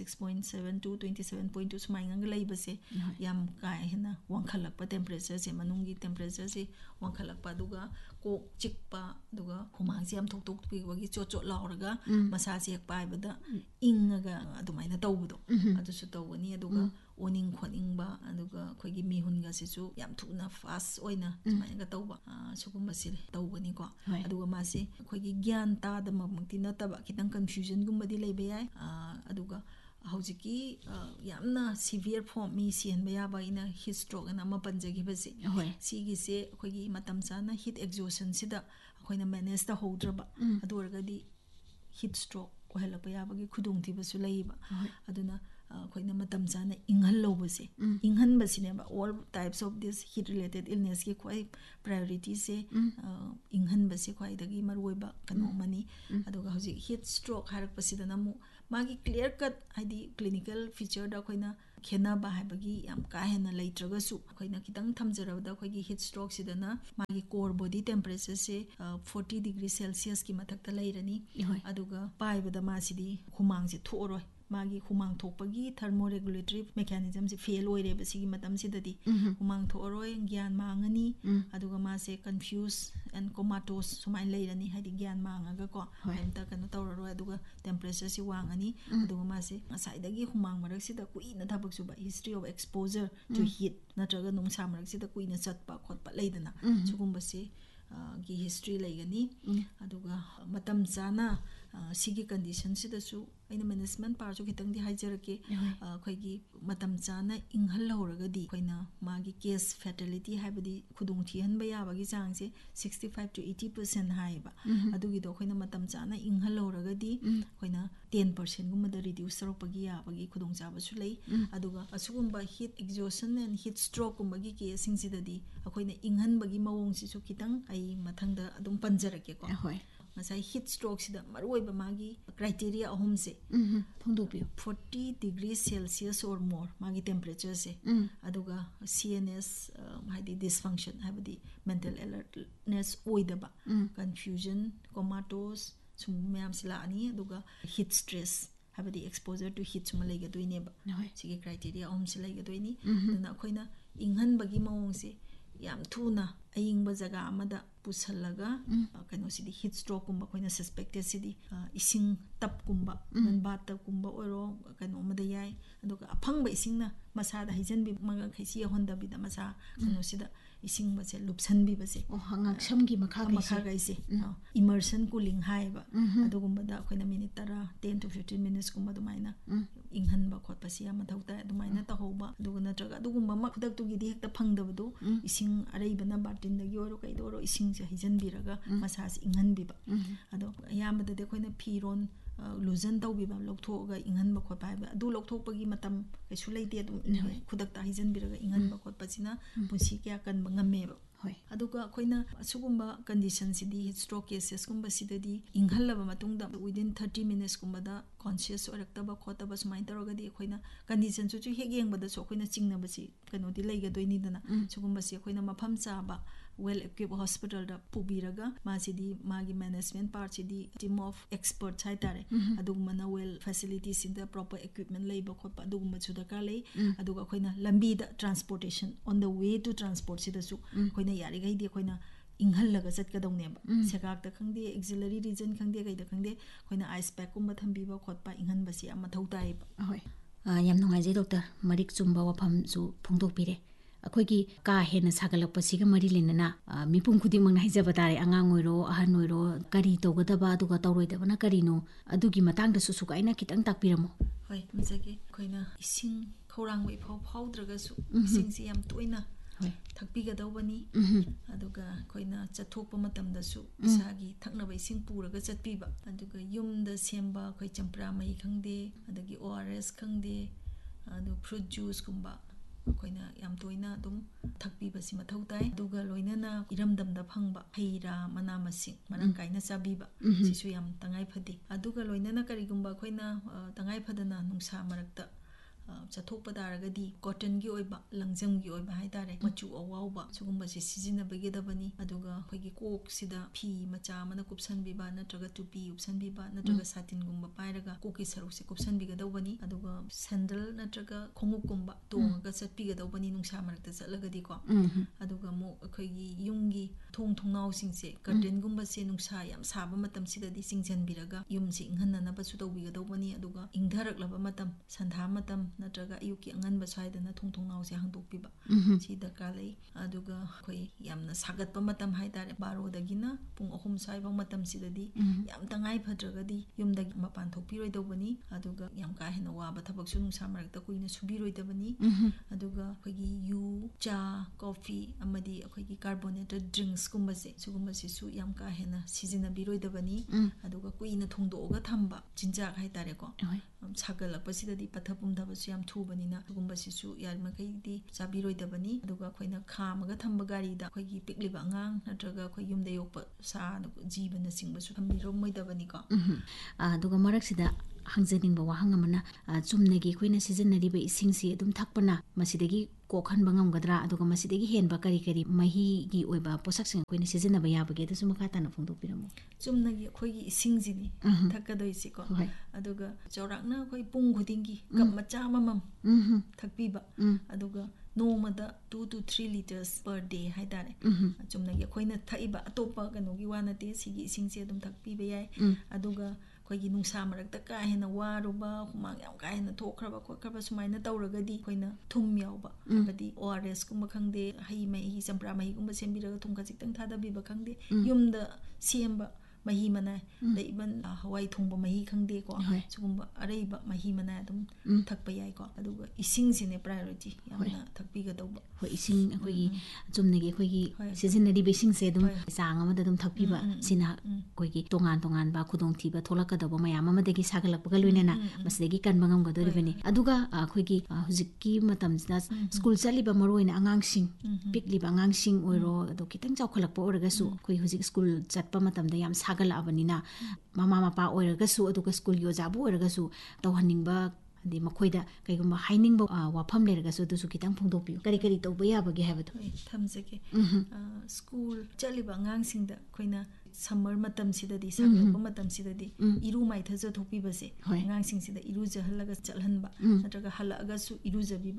26.7 to 27.2 ꯁꯨꯃꯥꯏꯅꯒ ꯂꯩꯕꯁꯦ ꯌꯥꯝ ꯀꯥ ꯍꯦꯟꯅ ꯋꯥꯡꯈꯠꯂꯛꯄ ꯇꯦꯝꯄꯔꯦꯆꯔꯁꯦ ꯃꯅꯨꯡꯒꯤ ꯇꯦꯝꯄꯔꯦꯆꯔꯁꯦ ꯋꯥꯡꯈꯠꯂꯛꯄ ꯑꯗꯨꯒ ꯀꯣꯛ ꯆꯤꯛꯄ ꯑꯗꯨꯒ ꯍꯨꯃꯥꯡꯁꯦ ꯌꯥꯝ ꯊꯣꯛꯇꯣꯛꯄꯤꯕꯒꯤ ꯆꯣꯠ ꯂꯥꯎꯔꯒ ꯃꯁꯥꯁꯦ ꯍꯦꯛ ꯄꯥꯏꯕꯗ ꯏꯪꯉꯒ ꯑꯗꯨꯃꯥꯏꯅ ꯇꯧꯕꯗꯣ ꯑꯗꯨꯁꯨ ꯇꯧꯒꯅꯤ ꯑꯗꯨꯒ ꯑꯣꯅꯤꯡ ꯈꯣꯠꯅꯤꯡꯕ ꯑꯗꯨꯒ ꯑꯩꯈꯣꯏꯒꯤ ꯃꯤꯍꯨꯟꯒꯁꯤꯁꯨ ꯌꯥꯝ ꯊꯨꯅ ꯐꯥꯁ ꯑꯣꯏꯅ ꯁꯨꯃꯥꯏꯅꯒ ꯇꯧꯕ ꯁꯤꯒꯨꯝꯕꯁꯤ ꯇꯧꯒꯅꯤꯀꯣ ꯑꯗꯨꯒ ꯃꯥꯁꯤ ꯑꯩꯈꯣꯏꯒꯤ ꯒ꯭ꯌꯥꯟ ꯇꯥꯗꯕꯃꯛꯇꯤ ꯅꯠꯇꯕ ꯈꯤꯇꯪ ꯀꯟꯐ꯭ꯌꯨꯖꯟꯒꯨꯝꯕꯗꯤ ꯂꯩꯕ ꯌꯥꯏ ꯑꯗꯨꯒ ꯍꯧꯖꯤꯛꯀꯤ ꯌꯥꯝꯅ ꯁꯤꯚꯤꯌꯔ ꯐꯣꯝ ꯃꯤ ꯁꯤꯍꯟꯕ ꯌꯥꯕ ꯑꯩꯅ ꯍꯤꯠ ꯁ꯭ꯇ꯭ꯔꯣꯛ ꯑꯅ ꯑꯃ ꯄꯟꯖꯈꯤꯕꯁꯦ ꯁꯤꯒꯤꯁꯦ ꯑꯩꯈꯣꯏꯒꯤ ꯃꯇꯝ ꯆꯥꯅ ꯍꯤꯠ ꯑꯦꯛꯖꯣꯁꯟꯁꯤꯗ ꯑꯩꯈꯣꯏꯅ ꯃꯦꯅꯦꯖ ꯇꯧꯍꯧꯗ꯭ꯔꯕ ꯑꯗꯨ ꯑꯣꯏꯔꯒꯗꯤ ꯍꯤꯠ ꯁ꯭ꯇ꯭ꯔꯣꯛ ꯑꯣꯏꯍꯜꯂꯛꯄ ꯌꯥꯕꯒꯤ ꯈꯨꯗꯣꯡꯊꯤꯕꯁꯨ ꯂꯩꯌꯦꯕ ꯑꯗꯨꯅ ꯑꯩꯈꯣꯏꯅ ꯃꯇꯝ ꯆꯥꯅ ꯏꯪꯍꯜꯍꯧꯕꯁꯦ ꯏꯪꯍꯟꯕꯁꯤꯅꯦꯕ ꯑꯣꯜ ꯇꯥꯏꯞꯁ ꯑꯣꯐ ꯗꯤꯁ ꯍꯤꯠ ꯔꯤꯂꯦꯇꯦഡ് ꯏꯜꯅꯦꯁꯀꯤ ꯈ꯭ꯋꯥꯏ ꯄ꯭ꯔꯥꯏꯌꯣꯔꯤꯇꯤꯁꯦ ꯏꯪꯍꯟꯕꯁꯦ ꯈ꯭ꯋꯥꯏꯗꯒꯤ ꯃꯔꯨꯑꯣꯏꯕ ꯀꯩꯅꯣ ꯑꯃꯅꯤ ꯑꯗꯨꯒ ꯍꯧꯖꯤꯛ ꯍꯤꯠ ꯁ꯭ꯇ꯭ꯔꯣꯛ ꯍꯥꯏꯔꯛꯄꯁꯤꯗꯅ ꯑꯃꯨꯛ ꯃꯥꯒꯤ ꯀ꯭ꯂꯤꯌꯔ ꯀꯠ ꯍꯥꯏꯗꯤ ꯀ꯭ꯂꯤꯅꯤꯀꯦꯜ ꯐꯤꯆꯔꯗ ꯑꯩꯈꯣꯏꯅ ꯈꯦꯅꯕ ꯍꯥꯏꯕꯒꯤ ꯌꯥꯝ ꯀꯥ ꯍꯦꯟꯅ ꯂꯩꯇ꯭ꯔꯒꯁꯨ ꯑꯩꯈꯣꯏꯅ ꯈꯤꯇꯪ ꯊꯝꯖꯔꯕꯗ ꯑꯩꯈꯣꯏꯒꯤ ꯍꯤꯠ ꯁ꯭ꯇ꯭ꯔꯣꯛꯁꯤꯗꯅ ꯃꯥꯒꯤ ꯀꯣꯔ ꯕꯣꯗꯤ ꯇꯦꯝꯄꯔꯦꯆꯔꯁꯦ 40 ꯗꯤꯒ꯭ꯔꯤ ꯁꯦꯜꯁꯤꯌꯁꯀꯤ ꯃꯊꯛꯇ ꯂꯩꯔꯅꯤ ꯑꯗꯨꯒ ꯄꯥꯏꯕꯗ ꯃꯥꯁꯤꯗꯤ ꯍꯨꯃꯥꯡꯁꯦ ꯊꯣꯛꯑꯔꯣꯏ ꯃꯥꯒꯤ ꯍꯨꯃꯥꯡ ꯊꯣꯛꯄꯒꯤ ꯊꯔꯃꯣꯔꯦꯒꯨꯂꯦꯇꯔꯤ ꯃꯦꯀꯥꯅꯤꯖꯝꯁꯦ ꯐꯦꯜ ꯑꯣꯏꯔꯦꯕ ꯁꯤꯒꯤ ꯃꯇꯝꯁꯤꯗꯗꯤ ꯍꯨꯃꯥꯡ ꯊꯣꯛꯑꯔꯣꯏ ꯒ꯭ꯌꯥꯟ ꯃꯥꯡꯉꯅꯤ ꯑꯗꯨꯒ ꯃꯥꯁꯦ ꯀꯟꯐ꯭ꯌꯨꯁ ꯑꯦꯟ ꯀꯣꯃꯥꯇꯣꯁ ꯁꯨꯃꯥꯏꯅ ꯂꯩꯔꯅꯤ ꯍꯥꯏꯗꯤ ꯒ꯭ꯌꯥꯟ ꯃꯥꯡꯉꯒꯀꯣ ꯀꯩꯝꯇ ꯀꯩꯅꯣ ꯇꯧꯔꯔꯣꯏ ꯑꯗꯨꯒ ꯇꯦꯝꯄꯔꯦꯆꯔꯁꯤ ꯋꯥꯡꯉꯅꯤ ꯑꯗꯨꯒ ꯃꯥꯁꯦ ꯉꯁꯥꯏꯗꯒꯤ ꯍꯨꯃꯥꯡ ꯃꯔꯛꯁꯤꯗ ꯀꯨꯏꯅ ꯊꯕꯛ ꯁꯨꯕ ꯍꯤꯁꯇ꯭ꯔꯤ ꯑꯣꯐ ꯑꯦꯛꯁꯄꯣꯖꯔ ꯇꯨ ꯍꯤꯠ ꯅꯠꯇ꯭ꯔꯒ ꯅꯨꯡꯁꯥ ꯃꯔꯛꯁꯤꯗ ꯀꯨꯏꯅ ꯆꯠꯄ ꯈꯣꯠꯄ ꯂꯩꯗꯅ ꯁꯤꯒꯨꯝꯕꯁꯦ ꯒꯤ ꯍꯤꯁꯇ꯭ꯔꯤ ꯂꯩꯒꯅꯤ ꯑꯗꯨꯒ ꯃꯇꯝ ꯆꯥꯅ ꯁꯤꯒꯤ ꯀꯟꯗꯤꯁꯟꯁꯤꯗꯁꯨ ꯑꯩꯅ ꯃꯦꯅꯦꯖꯃꯦꯟ ꯄꯥꯔꯁꯨ ꯈꯤꯇꯪꯗꯤ ꯍꯥꯏꯖꯔꯛꯀꯦ ꯑꯩꯈꯣꯏꯒꯤ ꯃꯇꯝ ꯆꯥꯅ ꯏꯪꯍꯜꯍꯧꯔꯒꯗꯤ ꯑꯩꯈꯣꯏꯅ ꯃꯥꯒꯤ ꯀꯦꯁ ꯐꯦꯇꯦꯂꯤꯇꯤ ꯍꯥꯏꯕꯗꯤ ꯈꯨꯗꯣꯡꯊꯤꯍꯟꯕ ꯌꯥꯕꯒꯤ ꯆꯥꯡꯁꯦ 65 to 80% ꯍꯥꯏꯌꯦꯕ ꯑꯗꯨꯒꯤꯗꯣ ꯑꯩꯈꯣꯏꯅ ꯃꯇꯝ ꯆꯥꯅ ꯏꯪꯍꯜꯍꯧꯔꯒꯗꯤ ꯑꯩꯈꯣꯏꯅ 10%ꯒꯨꯝꯕꯗ ꯔꯤꯗ꯭ꯌꯨꯁ ꯇꯧꯔꯛꯄꯒꯤ ꯌꯥꯕꯒꯤ ꯈꯨꯗꯣꯡꯆꯥꯕꯁꯨ ꯂꯩ ꯑꯗꯨꯒ ꯑꯁꯤꯒꯨꯝꯕ ꯍꯤꯠ ꯑꯦꯛꯖꯣꯁꯟ ꯑꯦꯟ ꯍꯤꯠ ꯁ꯭ꯇ꯭ꯔꯣꯛꯀꯨꯝꯕꯒꯤ ꯀꯦꯁꯁꯤꯡꯁꯤꯗꯗꯤ ꯑꯩꯈꯣꯏꯅ ꯏꯪꯍꯟꯕꯒꯤ ꯃꯑꯣꯡꯁꯤꯁꯨ ꯈꯤꯇꯪ ꯑꯩ ꯃꯊꯪꯗ ꯑꯗꯨꯝ ꯄꯟꯖꯔꯛꯀꯦꯀꯣ ꯉꯁꯥꯏ ꯍꯤꯠ ꯁ꯭ꯇ꯭ꯔꯣꯛꯁꯤꯗ ꯃꯔꯨꯑꯣꯏꯕ ꯃꯥꯒꯤ ꯀ꯭ꯔꯥꯏꯇꯦꯔꯤꯌꯥ ꯑꯍꯨꯝꯁꯦ ꯐꯣꯡꯗꯣꯛꯄꯤꯌꯨ 40 ꯗꯤꯒ꯭ꯔꯤ ꯁꯦꯜꯁꯤꯌꯁ ꯑꯣꯔ ꯃꯣꯔ ꯃꯥꯒꯤ ꯇꯦꯝꯄꯔꯦꯆꯔꯁꯦ ꯑꯗꯨꯒ CNS ꯍꯥꯏꯗꯤ ꯗꯤꯁꯐꯪꯛꯁꯟ ꯍꯥꯏꯕꯗꯤ ꯃꯦꯟꯇꯦꯜ ꯑꯦꯂꯔꯠꯅꯦꯁ ꯑꯣꯏꯗꯕ ꯀꯟꯐ꯭ꯌꯨꯖꯟ ꯀꯣꯃꯥꯇꯣꯁ ꯁꯨꯝꯕ ꯃꯌꯥꯝꯁꯤ ꯂꯥꯛꯑꯅꯤ ꯑꯗꯨꯒ ꯍꯤꯠ ꯁ꯭ꯇ꯭ꯔꯦꯁ ꯍꯥꯏꯕꯗꯤ ꯑꯦꯛꯁꯄꯣꯖꯔ ꯇꯨ ꯍꯤꯠ ꯁꯨꯃ ꯂꯩꯒꯗꯣꯏꯅꯦꯕ ꯁꯤꯒꯤ ꯀ꯭ꯔꯥꯏꯇꯦꯔꯤꯌꯥ ꯑꯍꯨꯝꯁꯤ ꯂꯩꯒꯗꯣꯏꯅꯤ ꯑꯗꯨꯅ ꯑꯩꯈꯣꯏꯅ ꯏꯪꯍꯟꯕꯒꯤ ꯃꯑꯣꯡꯁꯦ ꯌꯥꯝ ꯊꯨꯅ ꯑꯌꯤꯡꯕ ꯖꯒꯥ ꯑꯃꯗ ꯄꯨꯁꯜꯂꯒ ꯀꯩꯅꯣꯁꯤꯗꯤ ꯍꯤꯠ ꯁ꯭ꯇ꯭ꯔꯣꯛꯀꯨꯝꯕ ꯑꯩꯈꯣꯏꯅ ꯁꯁꯄꯦꯛꯇꯦꯠꯁꯤꯗꯤ ꯏꯁꯤꯡ ꯇꯞꯀꯨꯝꯕ ꯕꯥꯠ ꯇꯞꯀꯨꯝꯕ ꯑꯣꯏꯔꯣ ꯀꯩꯅꯣ ꯑꯃꯗ ꯌꯥꯏ ꯑꯗꯨꯒ ꯑꯐꯪꯕ ꯏꯁꯤꯡꯅ ꯃꯁꯥꯗ ꯍꯩꯖꯤꯟꯕꯤꯕ ꯈꯩꯁꯤ ꯌꯥꯎꯍꯟꯗꯕꯤꯗ ꯃꯁꯥ ꯀꯩꯅꯣꯁꯤꯗ ꯏꯁꯤꯡꯕꯁꯦ ꯂꯨꯞꯁꯟꯕꯤꯕꯁꯦ ꯉꯛꯁꯝꯒꯤ ꯃꯈꯥꯒꯩꯁꯦ ꯏꯃꯔꯁꯟ ꯀꯨꯂꯤꯡ ꯍꯥꯏꯌꯦꯕ ꯑꯗꯨꯒꯨꯝꯕꯗ ꯑꯩꯈꯣꯏꯅ ꯃꯤꯅꯤꯠ 10 to 15 ꯃꯤꯅꯤꯠꯁꯀꯨꯝꯕ ꯑꯗꯨꯃꯥꯏꯅ ꯏꯪꯍꯟꯕ ꯈꯣꯠꯄꯁꯤ ꯌꯥꯝ ꯃꯊꯧ ꯇꯥꯏ ꯑꯗꯨꯃꯥꯏꯅ ꯇꯧꯍꯧꯕ ꯑꯗꯨꯒ ꯅꯠꯇ꯭ꯔꯒ ꯑꯗꯨꯒꯨꯝꯕ ꯑꯃ ꯈꯨꯗꯛꯇꯨꯒꯤꯗꯤ ꯍꯦꯛꯇ ꯐꯪꯗꯕꯗꯣ ꯏꯁꯤꯡ ꯑꯔꯩꯕꯅ ꯕꯥꯔꯇꯤꯟꯗꯒꯤ ꯑꯣꯏꯔꯣ ꯀꯩꯗ ꯑꯣꯏꯔꯣ ꯏꯁꯤꯡꯁꯦ ꯍꯩꯖꯤꯟꯕꯤꯔꯒ ꯃꯁꯥꯁꯦ ꯏꯪꯍꯟꯕꯤꯕ ꯑꯗꯣ ꯑꯌꯥꯝꯕꯗꯗꯤ ꯑꯩꯈꯣꯏꯅ ꯐꯤꯔꯣꯟ ꯂꯨꯖꯟ ꯇꯧꯕꯤꯕ ꯂꯧꯊꯣꯛꯑꯒ ꯏꯪꯍꯟꯕ ꯈꯣꯠꯄ ꯍꯥꯏꯕ ꯑꯗꯨ ꯂꯧꯊꯣꯛꯄꯒꯤ ꯃꯇꯝ ꯀꯩꯁꯨ ꯂꯩꯇꯦ ꯑꯗꯨꯝ ꯈꯨꯗꯛꯇ ꯍꯩꯖꯤꯟꯕꯤꯔꯒ ꯏꯪꯍꯟꯕ ꯈꯣꯠꯄꯁꯤꯅ ꯄꯨꯟꯁꯤ ꯀꯌꯥ ꯀꯟꯕ ꯉꯝꯃꯦꯕ ꯑꯗꯨꯒ ꯑꯩꯈꯣꯏꯅ ꯑꯁꯤꯒꯨꯝꯕ ꯀꯟꯗꯤꯁꯟꯁꯤꯗꯤ ꯍꯤꯠ ꯁ꯭ꯇ꯭ꯔꯣꯛ ꯀꯦꯁꯦꯁꯀꯨꯝꯕꯁꯤꯗꯗꯤ ꯏꯪꯍꯜꯂꯕ ꯃꯇꯨꯡꯗ ꯋꯤꯗꯤꯟ 30 ꯃꯤꯅꯤꯠꯁꯀꯨꯝꯕꯗ ꯀꯣꯟꯁꯤꯌꯁ ꯑꯣꯏꯔꯛꯇꯕ ꯈꯣꯠꯇꯕ ꯁꯨꯃꯥꯏꯅ ꯇꯧꯔꯒꯗꯤ ꯑꯩꯈꯣꯏꯅ ꯀꯟꯗꯤꯁꯟꯁꯤꯁꯨ ꯍꯦꯛ ꯌꯦꯡꯕꯗꯁꯨ ꯑꯩꯈꯣꯏꯅ ꯆꯤꯡꯅꯕꯁꯤ ꯀꯩꯅꯣꯗꯤ ꯂꯩꯒꯗꯣꯏꯅꯤꯗꯅ ꯁꯤꯒꯨꯝꯕꯁꯤ ꯑꯩꯈꯣꯏꯅ ꯃꯐꯝ ꯆꯥꯕ ꯋꯦꯜ ꯏꯀ꯭ꯋꯤꯞ ꯍꯣꯁꯄꯤꯇꯥꯜꯗ ꯄꯨꯕꯤꯔꯒ ꯃꯥꯁꯤꯗꯤ ꯃꯥꯒꯤ ꯃꯦꯅꯦꯖꯃꯦꯟ ꯄꯥꯔꯠꯁꯤꯗꯤ ꯇꯤꯝ ꯑꯣꯐ ꯑꯦꯛꯁꯄꯔꯠꯁ ꯍꯥꯏꯇꯥꯔꯦ ꯑꯗꯨꯒꯨꯝꯕꯅ ꯋꯦꯜ ꯐꯦꯁꯤꯂꯤꯇꯤꯁꯤꯡꯗ ꯄ꯭ꯔꯣꯄꯔ ꯏꯀ꯭ꯋꯤꯞꯃꯦꯟ ꯂꯩꯕ ꯈꯣꯠꯄ ꯑꯗꯨꯒꯨꯝꯕꯁꯨ ꯗꯔꯀꯥꯔ ꯂꯩ ꯑꯗꯨꯒ ꯑꯩꯈꯣꯏꯅ ꯂꯝꯕꯤꯗ ꯇ꯭ꯔꯥꯟꯁꯄꯣꯔꯇꯦꯁꯟ ꯑꯣꯟ ꯗ ꯋꯦ ꯇꯨ ꯇ꯭ꯔꯥꯟꯁꯄꯣꯔꯠꯁꯤꯗꯁꯨ ꯑꯩꯈꯣꯏꯅ ꯌꯥꯔꯤꯈꯩꯗꯤ ꯑꯩꯈꯣꯏꯅ ꯏꯪꯍꯜꯂꯒ ꯆꯠꯀꯗꯧꯅꯦꯕ ꯁꯦꯒꯥꯛꯇ ꯈꯪꯗꯦ ꯑꯦꯛꯖꯤꯂꯔꯤ ꯔꯤꯖꯟ ꯈꯪꯗꯦ ꯀꯩꯗ ꯈꯪꯗꯦ ꯑꯩꯈꯣꯏꯅ ꯑꯥꯏꯁ ꯄꯦꯛꯀꯨꯝꯕ ꯊꯝꯕꯤꯕ ꯈꯣꯠꯄ ꯏꯪꯍꯟꯕꯁꯤ ꯌꯥꯝ ꯃꯊꯧ ꯇꯥꯏꯌꯦꯕ ꯌꯥꯝ ꯅꯨꯡꯉꯥꯏꯖꯩ ꯗꯣꯛꯇꯔ ꯃꯔꯤꯛ ꯆꯨꯝꯕ ꯋꯥꯐꯝꯁꯨ ꯐꯣꯡꯗꯣꯛꯄꯤꯔꯦ ꯑꯩꯈꯣꯏꯒꯤ ꯀꯥ ꯍꯦꯟꯅ ꯁꯥꯒꯠꯂꯛꯄꯁꯤꯒ ꯃꯔꯤ ꯂꯩꯅꯅ ꯃꯤꯄꯨꯝ ꯈꯨꯗꯤꯡꯃꯛꯅ ꯍꯥꯏꯖꯕ ꯇꯥꯔꯦ ꯑꯉꯥꯡ ꯑꯣꯏꯔꯣ ꯑꯍꯟ ꯑꯣꯏꯔꯣ ꯀꯔꯤ ꯇꯧꯒꯗꯕ ꯑꯗꯨꯒ ꯇꯧꯔꯣꯏꯗꯕꯅ ꯀꯔꯤꯅꯣ ꯑꯗꯨꯒꯤ ꯃꯇꯥꯡꯗꯁꯨ ꯁꯨꯒꯥꯏꯅ ꯈꯤꯇꯪ ꯇꯥꯛꯄꯤꯔꯝꯃꯣ ꯍꯣꯏ ꯊꯝꯖꯒꯦ ꯑꯩꯈꯣꯏꯅ ꯏꯁꯤꯡ ꯈꯧꯔꯥꯡꯕ ꯏꯐꯥꯎ ꯐꯥꯎꯗ꯭ꯔꯒꯁꯨ ꯏꯁꯤꯡꯁꯤ ꯌꯥꯝ ꯇꯣꯏꯅ ꯊꯛꯄꯤꯒꯗꯧꯕꯅꯤ ꯑꯗꯨꯒ ꯑꯩꯈꯣꯏꯅ ꯆꯠꯊꯣꯛꯄ ꯃꯇꯝꯗꯁꯨ ꯏꯁꯥꯒꯤ ꯊꯛꯅꯕ ꯏꯁꯤꯡ ꯄꯨꯔꯒ ꯆꯠꯄꯤꯕ ꯑꯗꯨꯒ ꯌꯨꯝꯗ ꯁꯦꯝꯕ ꯑꯩꯈꯣꯏ ꯆꯝꯄ꯭ꯔꯥ ꯃꯍꯤ ꯈꯪꯗꯦ ꯑꯗꯒꯤ ORS ꯈꯪꯗꯦ ꯑꯗꯨ ꯐ꯭ꯔꯨꯠ ꯖꯨꯁꯀꯨꯝꯕ ꯑꯩꯈꯣꯏꯅ ꯌꯥꯝ ꯇꯣꯏꯅ ꯑꯗꯨꯝ ꯊꯛꯄꯤꯕꯁꯤ ꯃꯊꯧ ꯇꯥꯏ ꯑꯗꯨꯒ ꯂꯣꯏꯅꯅ ꯏꯔꯝꯗꯝꯗ ꯐꯪꯕ ꯍꯩ ꯔꯥ ꯃꯅꯥ ꯃꯁꯤꯡ ꯃꯔꯥꯡ ꯀꯥꯏꯅ ꯆꯥꯕꯤꯕ ꯁꯤꯁꯨ ꯌꯥꯝ ꯇꯉꯥꯏ ꯐꯗꯦ ꯑꯗꯨꯒ ꯂꯣꯏꯅꯅ ꯀꯔꯤꯒꯨꯝꯕ ꯑꯩꯈꯣꯏꯅ ꯇꯉꯥꯏ ꯐꯗꯅ ꯅꯨꯡꯁꯥ ꯃꯔꯛꯇ ꯆꯠꯊꯣꯛꯄ ꯇꯥꯔꯒꯗꯤ ꯀꯣꯇꯟꯒꯤ ꯑꯣꯏꯕ ꯂꯪꯖꯝꯒꯤ ꯑꯣꯏꯕ ꯍꯥꯏꯇꯥꯔꯦ ꯃꯆꯨ ꯑꯋꯥꯎꯕ ꯁꯤꯒꯨꯝꯕꯁꯤ ꯁꯤꯖꯤꯟꯅꯕꯤꯒꯗꯕꯅꯤ ꯑꯗꯨꯒ ꯑꯩꯈꯣꯏꯒꯤ ꯀꯣꯛꯁꯤꯗ ꯐꯤ ꯃꯆꯥ ꯑꯃꯅ ꯀꯨꯞꯁꯟꯕꯤꯕ ꯅꯠꯇ꯭ꯔꯒ ꯇꯨꯄꯤ ꯎꯞꯁꯟꯕꯤꯕ ꯅꯠꯇ꯭ꯔꯒ ꯁꯥꯇꯤꯟꯒꯨꯝꯕ ꯄꯥꯏꯔꯒ ꯀꯣꯛꯀꯤ ꯁꯔꯨꯛꯁꯦ ꯀꯨꯞꯁꯟꯕꯤꯒꯗꯧꯕꯅꯤ ꯑꯗꯨꯒ ꯁꯦꯟꯗꯜ ꯅꯠꯇ꯭ꯔꯒ ꯈꯣꯡꯎꯞꯀꯨꯝꯕ ꯇꯣꯡꯉꯒ ꯆꯠꯄꯤꯒꯗꯧꯕꯅꯤ ꯅꯨꯡꯁꯥ ꯃꯔꯛꯇ ꯆꯠꯂꯒꯗꯤꯀꯣ ꯑꯗꯨꯒ ꯑꯃꯨꯛ ꯑꯩꯈꯣꯏꯒꯤ ꯌꯨꯝꯒꯤ ꯊꯣꯡ ꯊꯣꯡꯅꯥꯎꯁꯤꯡꯁꯦ ꯀꯔꯇꯦꯟꯒꯨꯝꯕꯁꯦ ꯅꯨꯡꯁꯥ ꯌꯥꯝ ꯁꯥꯕ ꯃꯇꯝꯁꯤꯗꯗꯤ ꯆꯤꯡꯁꯤꯟꯕꯤꯔꯒ ꯌꯨꯝꯁꯤ ꯏꯪꯍꯟꯅꯅꯕꯁꯨ ꯇꯧꯕꯤꯒꯗꯧꯕꯅꯤ ꯑꯗꯨꯒ ꯏꯪꯊꯔꯛꯂꯕ ꯃꯇꯝ ꯁꯟꯙꯥ ꯃꯇꯝ ꯅꯠꯇ꯭ꯔꯒ ꯑꯌꯨꯛꯀꯤ ꯑꯉꯟꯕ ꯁ꯭ꯋꯥꯏꯗꯅ ꯊꯣꯡ ꯊꯣꯡꯅꯥꯎꯁꯦ ꯍꯥꯡꯗꯣꯛꯄꯤꯕ ꯁꯤ ꯗꯔꯀꯥꯔ ꯂꯩ ꯑꯗꯨꯒ ꯑꯩꯈꯣꯏ ꯌꯥꯝꯅ ꯁꯥꯒꯠꯄ ꯃꯇꯝ ꯍꯥꯏꯇꯥꯔꯦ 12ꯗꯒꯤꯅ ꯄꯨꯡ 3 ꯁ꯭ꯋꯥꯏꯐꯥꯎ ꯃꯇꯝꯁꯤꯗꯗꯤ ꯌꯥꯝ ꯇꯉꯥꯏ ꯐꯗ꯭ꯔꯒꯗꯤ ꯌꯨꯝꯗꯒꯤ ꯃꯄꯥꯟ ꯊꯣꯛꯄꯤꯔꯣꯏꯗꯧꯕꯅꯤ ꯑꯗꯨꯒ ꯌꯥꯝ ꯀꯥ ꯍꯦꯟꯅ ꯋꯥꯕ ꯊꯕꯛꯁꯨ ꯅꯨꯡꯁꯥ ꯃꯔꯛꯇ ꯀꯨꯏꯅ ꯁꯨꯕꯤꯔꯣꯏꯗꯕꯅꯤ ꯑꯗꯨꯒ ꯑꯩꯈꯣꯏꯒꯤ ꯌꯨ ꯆꯥ ꯀꯣꯐꯤ ꯑꯃꯗꯤ ꯑꯩꯈꯣꯏꯒꯤ ꯀꯥꯔꯕꯣꯅꯦꯇꯦꯗ ꯗ꯭ꯔꯤꯡꯛꯁꯀꯨꯝꯕꯁꯦ ꯁꯤꯒꯨꯝꯕꯁꯤꯁꯨ ꯌꯥꯝ ꯀꯥ ꯍꯦꯟꯅ ꯁꯤꯖꯤꯟꯅꯕꯤꯔꯣꯏꯗꯕꯅꯤ ꯑꯗꯨꯒ ꯀꯨꯏꯅ ꯊꯣꯡꯗꯣꯛꯑꯒ ꯊꯝꯕ ꯆꯤꯟꯖꯥꯛ ꯍꯥꯏꯇꯥꯔꯦꯀꯣ ꯁꯥꯒꯠꯂꯛꯄꯁꯤꯗꯗꯤ ꯄꯠꯊ ꯄꯨꯝꯊꯕꯁꯨ ꯌꯥꯝ ꯊꯨꯕꯅꯤ나 ꯁꯤꯒꯨꯝꯕꯁꯤꯁꯨ ꯌꯥꯔꯤꯃꯈꯩꯗꯤ ꯆꯥꯕꯤꯔꯣꯏꯗꯕꯅꯤ ꯑꯗꯨꯒ ꯑꯩꯈꯣꯏꯅ ꯈꯥꯝꯃꯒ ꯊꯝꯕ ꯒꯥꯔꯤꯗ ꯑꯩꯈꯣꯏꯒꯤ ꯄꯤꯛꯂꯤꯕ ꯑꯉꯥꯡ ꯅꯠꯇ꯭ꯔꯒ ꯑꯩꯈꯣꯏ ꯌꯨꯝꯗ ꯌꯣꯛꯄ ꯁꯥ ꯖꯤꯕꯅꯆꯤꯡꯕꯁꯨ ꯊꯝꯕꯤꯔꯝꯃꯣꯏꯗꯕꯅꯤꯀꯣ ꯑꯗꯨꯒ ꯃꯔꯛꯁꯤꯗ ꯍꯪꯖꯅꯤꯡꯕ ꯋꯥꯍꯪ ꯑꯃꯅ ꯆꯨꯝꯅꯒꯤ ꯑꯩꯈꯣꯏꯅ ꯁꯤꯖꯤꯟꯅꯔꯤꯕ ꯏꯁꯤꯡꯁꯤ ꯑꯗꯨꯝ ꯊꯛꯄꯅ ꯃꯁꯤꯗꯒꯤ ꯀꯣꯛꯍꯟꯕ ꯉꯝꯒꯗ꯭ꯔꯥ ꯑꯗꯨꯒ ꯃꯁꯤꯗꯒꯤ ꯍꯦꯟꯕ ꯀꯔꯤ ꯃꯍꯤꯒꯤ ꯑꯣꯏꯕ ꯄꯣꯠꯁꯛꯁꯤꯡ ꯑꯩꯈꯣꯏꯅ ꯁꯤꯖꯤꯟꯅꯕ ꯌꯥꯕꯒꯦ ꯑꯗꯨꯁꯨ ꯃꯈꯥ ꯇꯥꯅ ꯐꯣꯡꯗꯣꯛꯄꯤꯔꯝꯃꯨ ꯆꯨꯝꯅꯒꯤ ꯑꯩꯈꯣꯏꯒꯤ ꯏꯁꯤꯡꯁꯤꯅꯤ ꯊꯛꯀꯗꯣꯏꯁꯤꯀꯣ ꯑꯗꯨꯒ ꯆꯥꯎꯔꯥꯛꯅ ꯑꯩꯈꯣꯏ ꯄꯨꯡ ꯈꯨꯗꯤꯡꯒꯤ ꯀꯞ ꯃꯆꯥ ꯑꯃꯃꯝ ꯊꯛꯄꯤꯕ ꯑꯗꯨꯒ ꯅꯣꯡꯃꯗ 2 to 3 liters per day ꯍꯥꯏꯇꯥꯔꯦ ꯆꯨꯝꯅꯒꯤ ꯑꯩꯈꯣꯏꯅ ꯊꯛꯏꯕ ꯑꯇꯣꯞꯄ ꯀꯩꯅꯣꯒꯤ ꯋꯥ ꯅꯠꯇꯦ ꯁꯤꯒꯤ ꯏꯁꯤꯡꯁꯦ ꯑꯗꯨꯝ ꯊꯛꯄꯤꯕ ꯌꯥꯏ ꯑꯗꯨꯒ ꯑꯩꯈꯣꯏꯒꯤ ꯅꯨꯡꯁꯥ ꯃꯔꯛꯇ ꯀꯥ ꯍꯦꯟꯅ ꯋꯥꯔꯨꯕ ꯍꯨꯃꯥꯡ ꯌꯥꯝ ꯀꯥ ꯍꯦꯟꯅ ꯊꯣꯛꯈ꯭ꯔꯕ ꯈꯣꯠꯈ꯭ꯔꯕ ꯁꯨꯃꯥꯏꯅ ꯇꯧꯔꯒꯗꯤ ꯑꯩꯈꯣꯏꯅ ꯊꯨꯝ ꯌꯥꯎꯕ ꯍꯥꯏꯕꯗꯤ ORS ꯀꯨꯝꯕ ꯈꯪꯗꯦ ꯍꯩ ꯃꯍꯤ ꯆꯝꯄ꯭ꯔꯥ ꯃꯍꯤꯒꯨꯝꯕ ꯁꯦꯝꯕꯤꯔꯒ ꯊꯨꯝ ꯈꯖꯤꯛꯇꯪ ꯊꯥꯗꯕꯤꯕ ꯈꯪꯗꯦ ꯌꯨꯝꯗ ꯁꯦꯝꯕ ꯃꯍꯤ ꯃꯅꯥꯏ ꯑꯗ ꯏꯕꯟ ꯍꯋꯥꯏ ꯊꯣꯡꯕ ꯃꯍꯤ ꯈꯪꯗꯦꯀꯣ ꯁꯤꯒꯨꯝꯕ ꯑꯔꯩꯕ ꯃꯍꯤ ꯃꯅꯥꯏ ꯑꯗꯨꯝ ꯊꯛꯄ ꯌꯥꯏꯀꯣ ꯑꯗꯨꯒ ꯏꯁꯤꯡꯁꯤꯅꯦ ꯄ꯭ꯔꯥꯏꯌꯣꯔꯤꯇꯤ ꯌꯥꯝꯅ ꯊꯛꯄꯤꯒꯗꯧꯕ ꯍꯣꯏ ꯏꯁꯤꯡ ꯑꯩꯈꯣꯏꯒꯤ ꯆꯨꯝꯅꯒꯤ ꯑꯩꯈꯣꯏꯒꯤ ꯁꯤꯖꯤꯟꯅꯔꯤꯕ ꯏꯁꯤꯡꯁꯦ ꯑꯗꯨꯝ ꯆꯥꯡ ꯑꯃꯗ ꯑꯗꯨꯝ ꯊꯛꯄꯤꯕ ꯁꯤꯅ ꯑꯩꯈꯣꯏꯒꯤ ꯇꯣꯉꯥꯟ ꯇꯣꯉꯥꯟꯕ ꯈꯨꯗꯣꯡꯊꯤꯕ ꯊꯣꯛꯂꯛꯀꯗꯧꯕ ꯃꯌꯥꯝ ꯑꯃꯗꯒꯤ ꯁꯥꯒꯠꯂꯛꯄꯒ ꯂꯣꯏꯅꯅ ꯃꯁꯤꯗꯒꯤ ꯀꯟꯕ ꯉꯝꯒꯗꯧꯔꯤꯕꯅꯤ ꯑꯗꯨꯒ ꯑꯩꯈꯣꯏꯒꯤ ꯍꯧꯖꯤꯛꯀꯤ ꯃꯇꯝꯁꯤꯗ ꯁ꯭ꯀꯨꯜ ꯆꯠꯂꯤꯕ ꯃꯔꯨꯑꯣꯏꯅ ꯑꯉꯥꯡꯁꯤꯡ ꯄꯤꯛꯂꯤꯕ ꯑꯉꯥꯡꯁꯤꯡ ꯑꯣꯏꯔꯣ ꯑꯗꯣ ꯈꯤꯇꯪ ꯆꯥꯎꯈꯠꯂꯛꯄ ꯑꯣꯏꯔꯒꯁꯨ ꯑꯩꯈꯣꯏ ꯍꯧꯖꯤꯛ ꯁ꯭ꯀꯨꯜ ꯆꯠꯄ ꯃꯇꯝꯗ ꯌꯥꯝ ꯁꯥꯒꯠꯂꯛꯑꯕꯅꯤ나 ꯃꯃꯥ ꯃꯄꯥ ꯑꯣꯏꯔꯒꯁꯨ ꯑꯗꯨꯒ ꯁ꯭ꯀꯨꯜꯒꯤ ꯑꯣꯖꯥꯕꯨ ꯑꯣꯏꯔꯒꯁꯨ ꯇꯧꯍꯟꯅꯤꯡꯕ ꯍꯥꯏꯗꯤ ꯃꯈꯣꯏꯗ ꯀꯩꯒꯨꯝꯕ ꯍꯥꯏꯅꯤꯡꯕ ꯋꯥꯐꯝ ꯂꯩꯔꯒꯁꯨ ꯑꯗꯨꯁꯨ ꯈꯤꯇꯪ ꯐꯣꯡꯗꯣꯛꯄꯤꯌꯨ ꯀꯔꯤ ꯇꯧꯕ ꯌꯥꯕꯒꯦ ꯍꯥꯏꯕꯗꯣ ꯊꯝꯖꯒꯦ ꯁ꯭ꯀꯨꯜ ꯆꯠꯂꯤꯕ ꯑꯉꯥꯡꯁꯤꯡꯗ ꯑꯩꯈꯣꯏꯅ ꯁꯝꯃꯔ ꯃꯇꯝꯁꯤꯗꯗꯤ ꯁꯥꯒꯠꯂꯛꯄ ꯃꯇꯝꯁꯤꯗꯗꯤ ꯏꯔꯨ ꯃꯥꯏꯊꯖꯊꯣꯛꯄꯤꯕꯁꯦ ꯑꯉꯥꯡꯁꯤꯡꯁꯤꯗ ꯏꯔꯨꯖꯍꯜꯂꯒ ꯆꯠꯍꯟꯕ ꯅꯠꯇ꯭ꯔꯒ ꯍꯜꯂꯛꯑꯒꯁꯨ ꯏꯔꯨꯖꯕꯤꯕ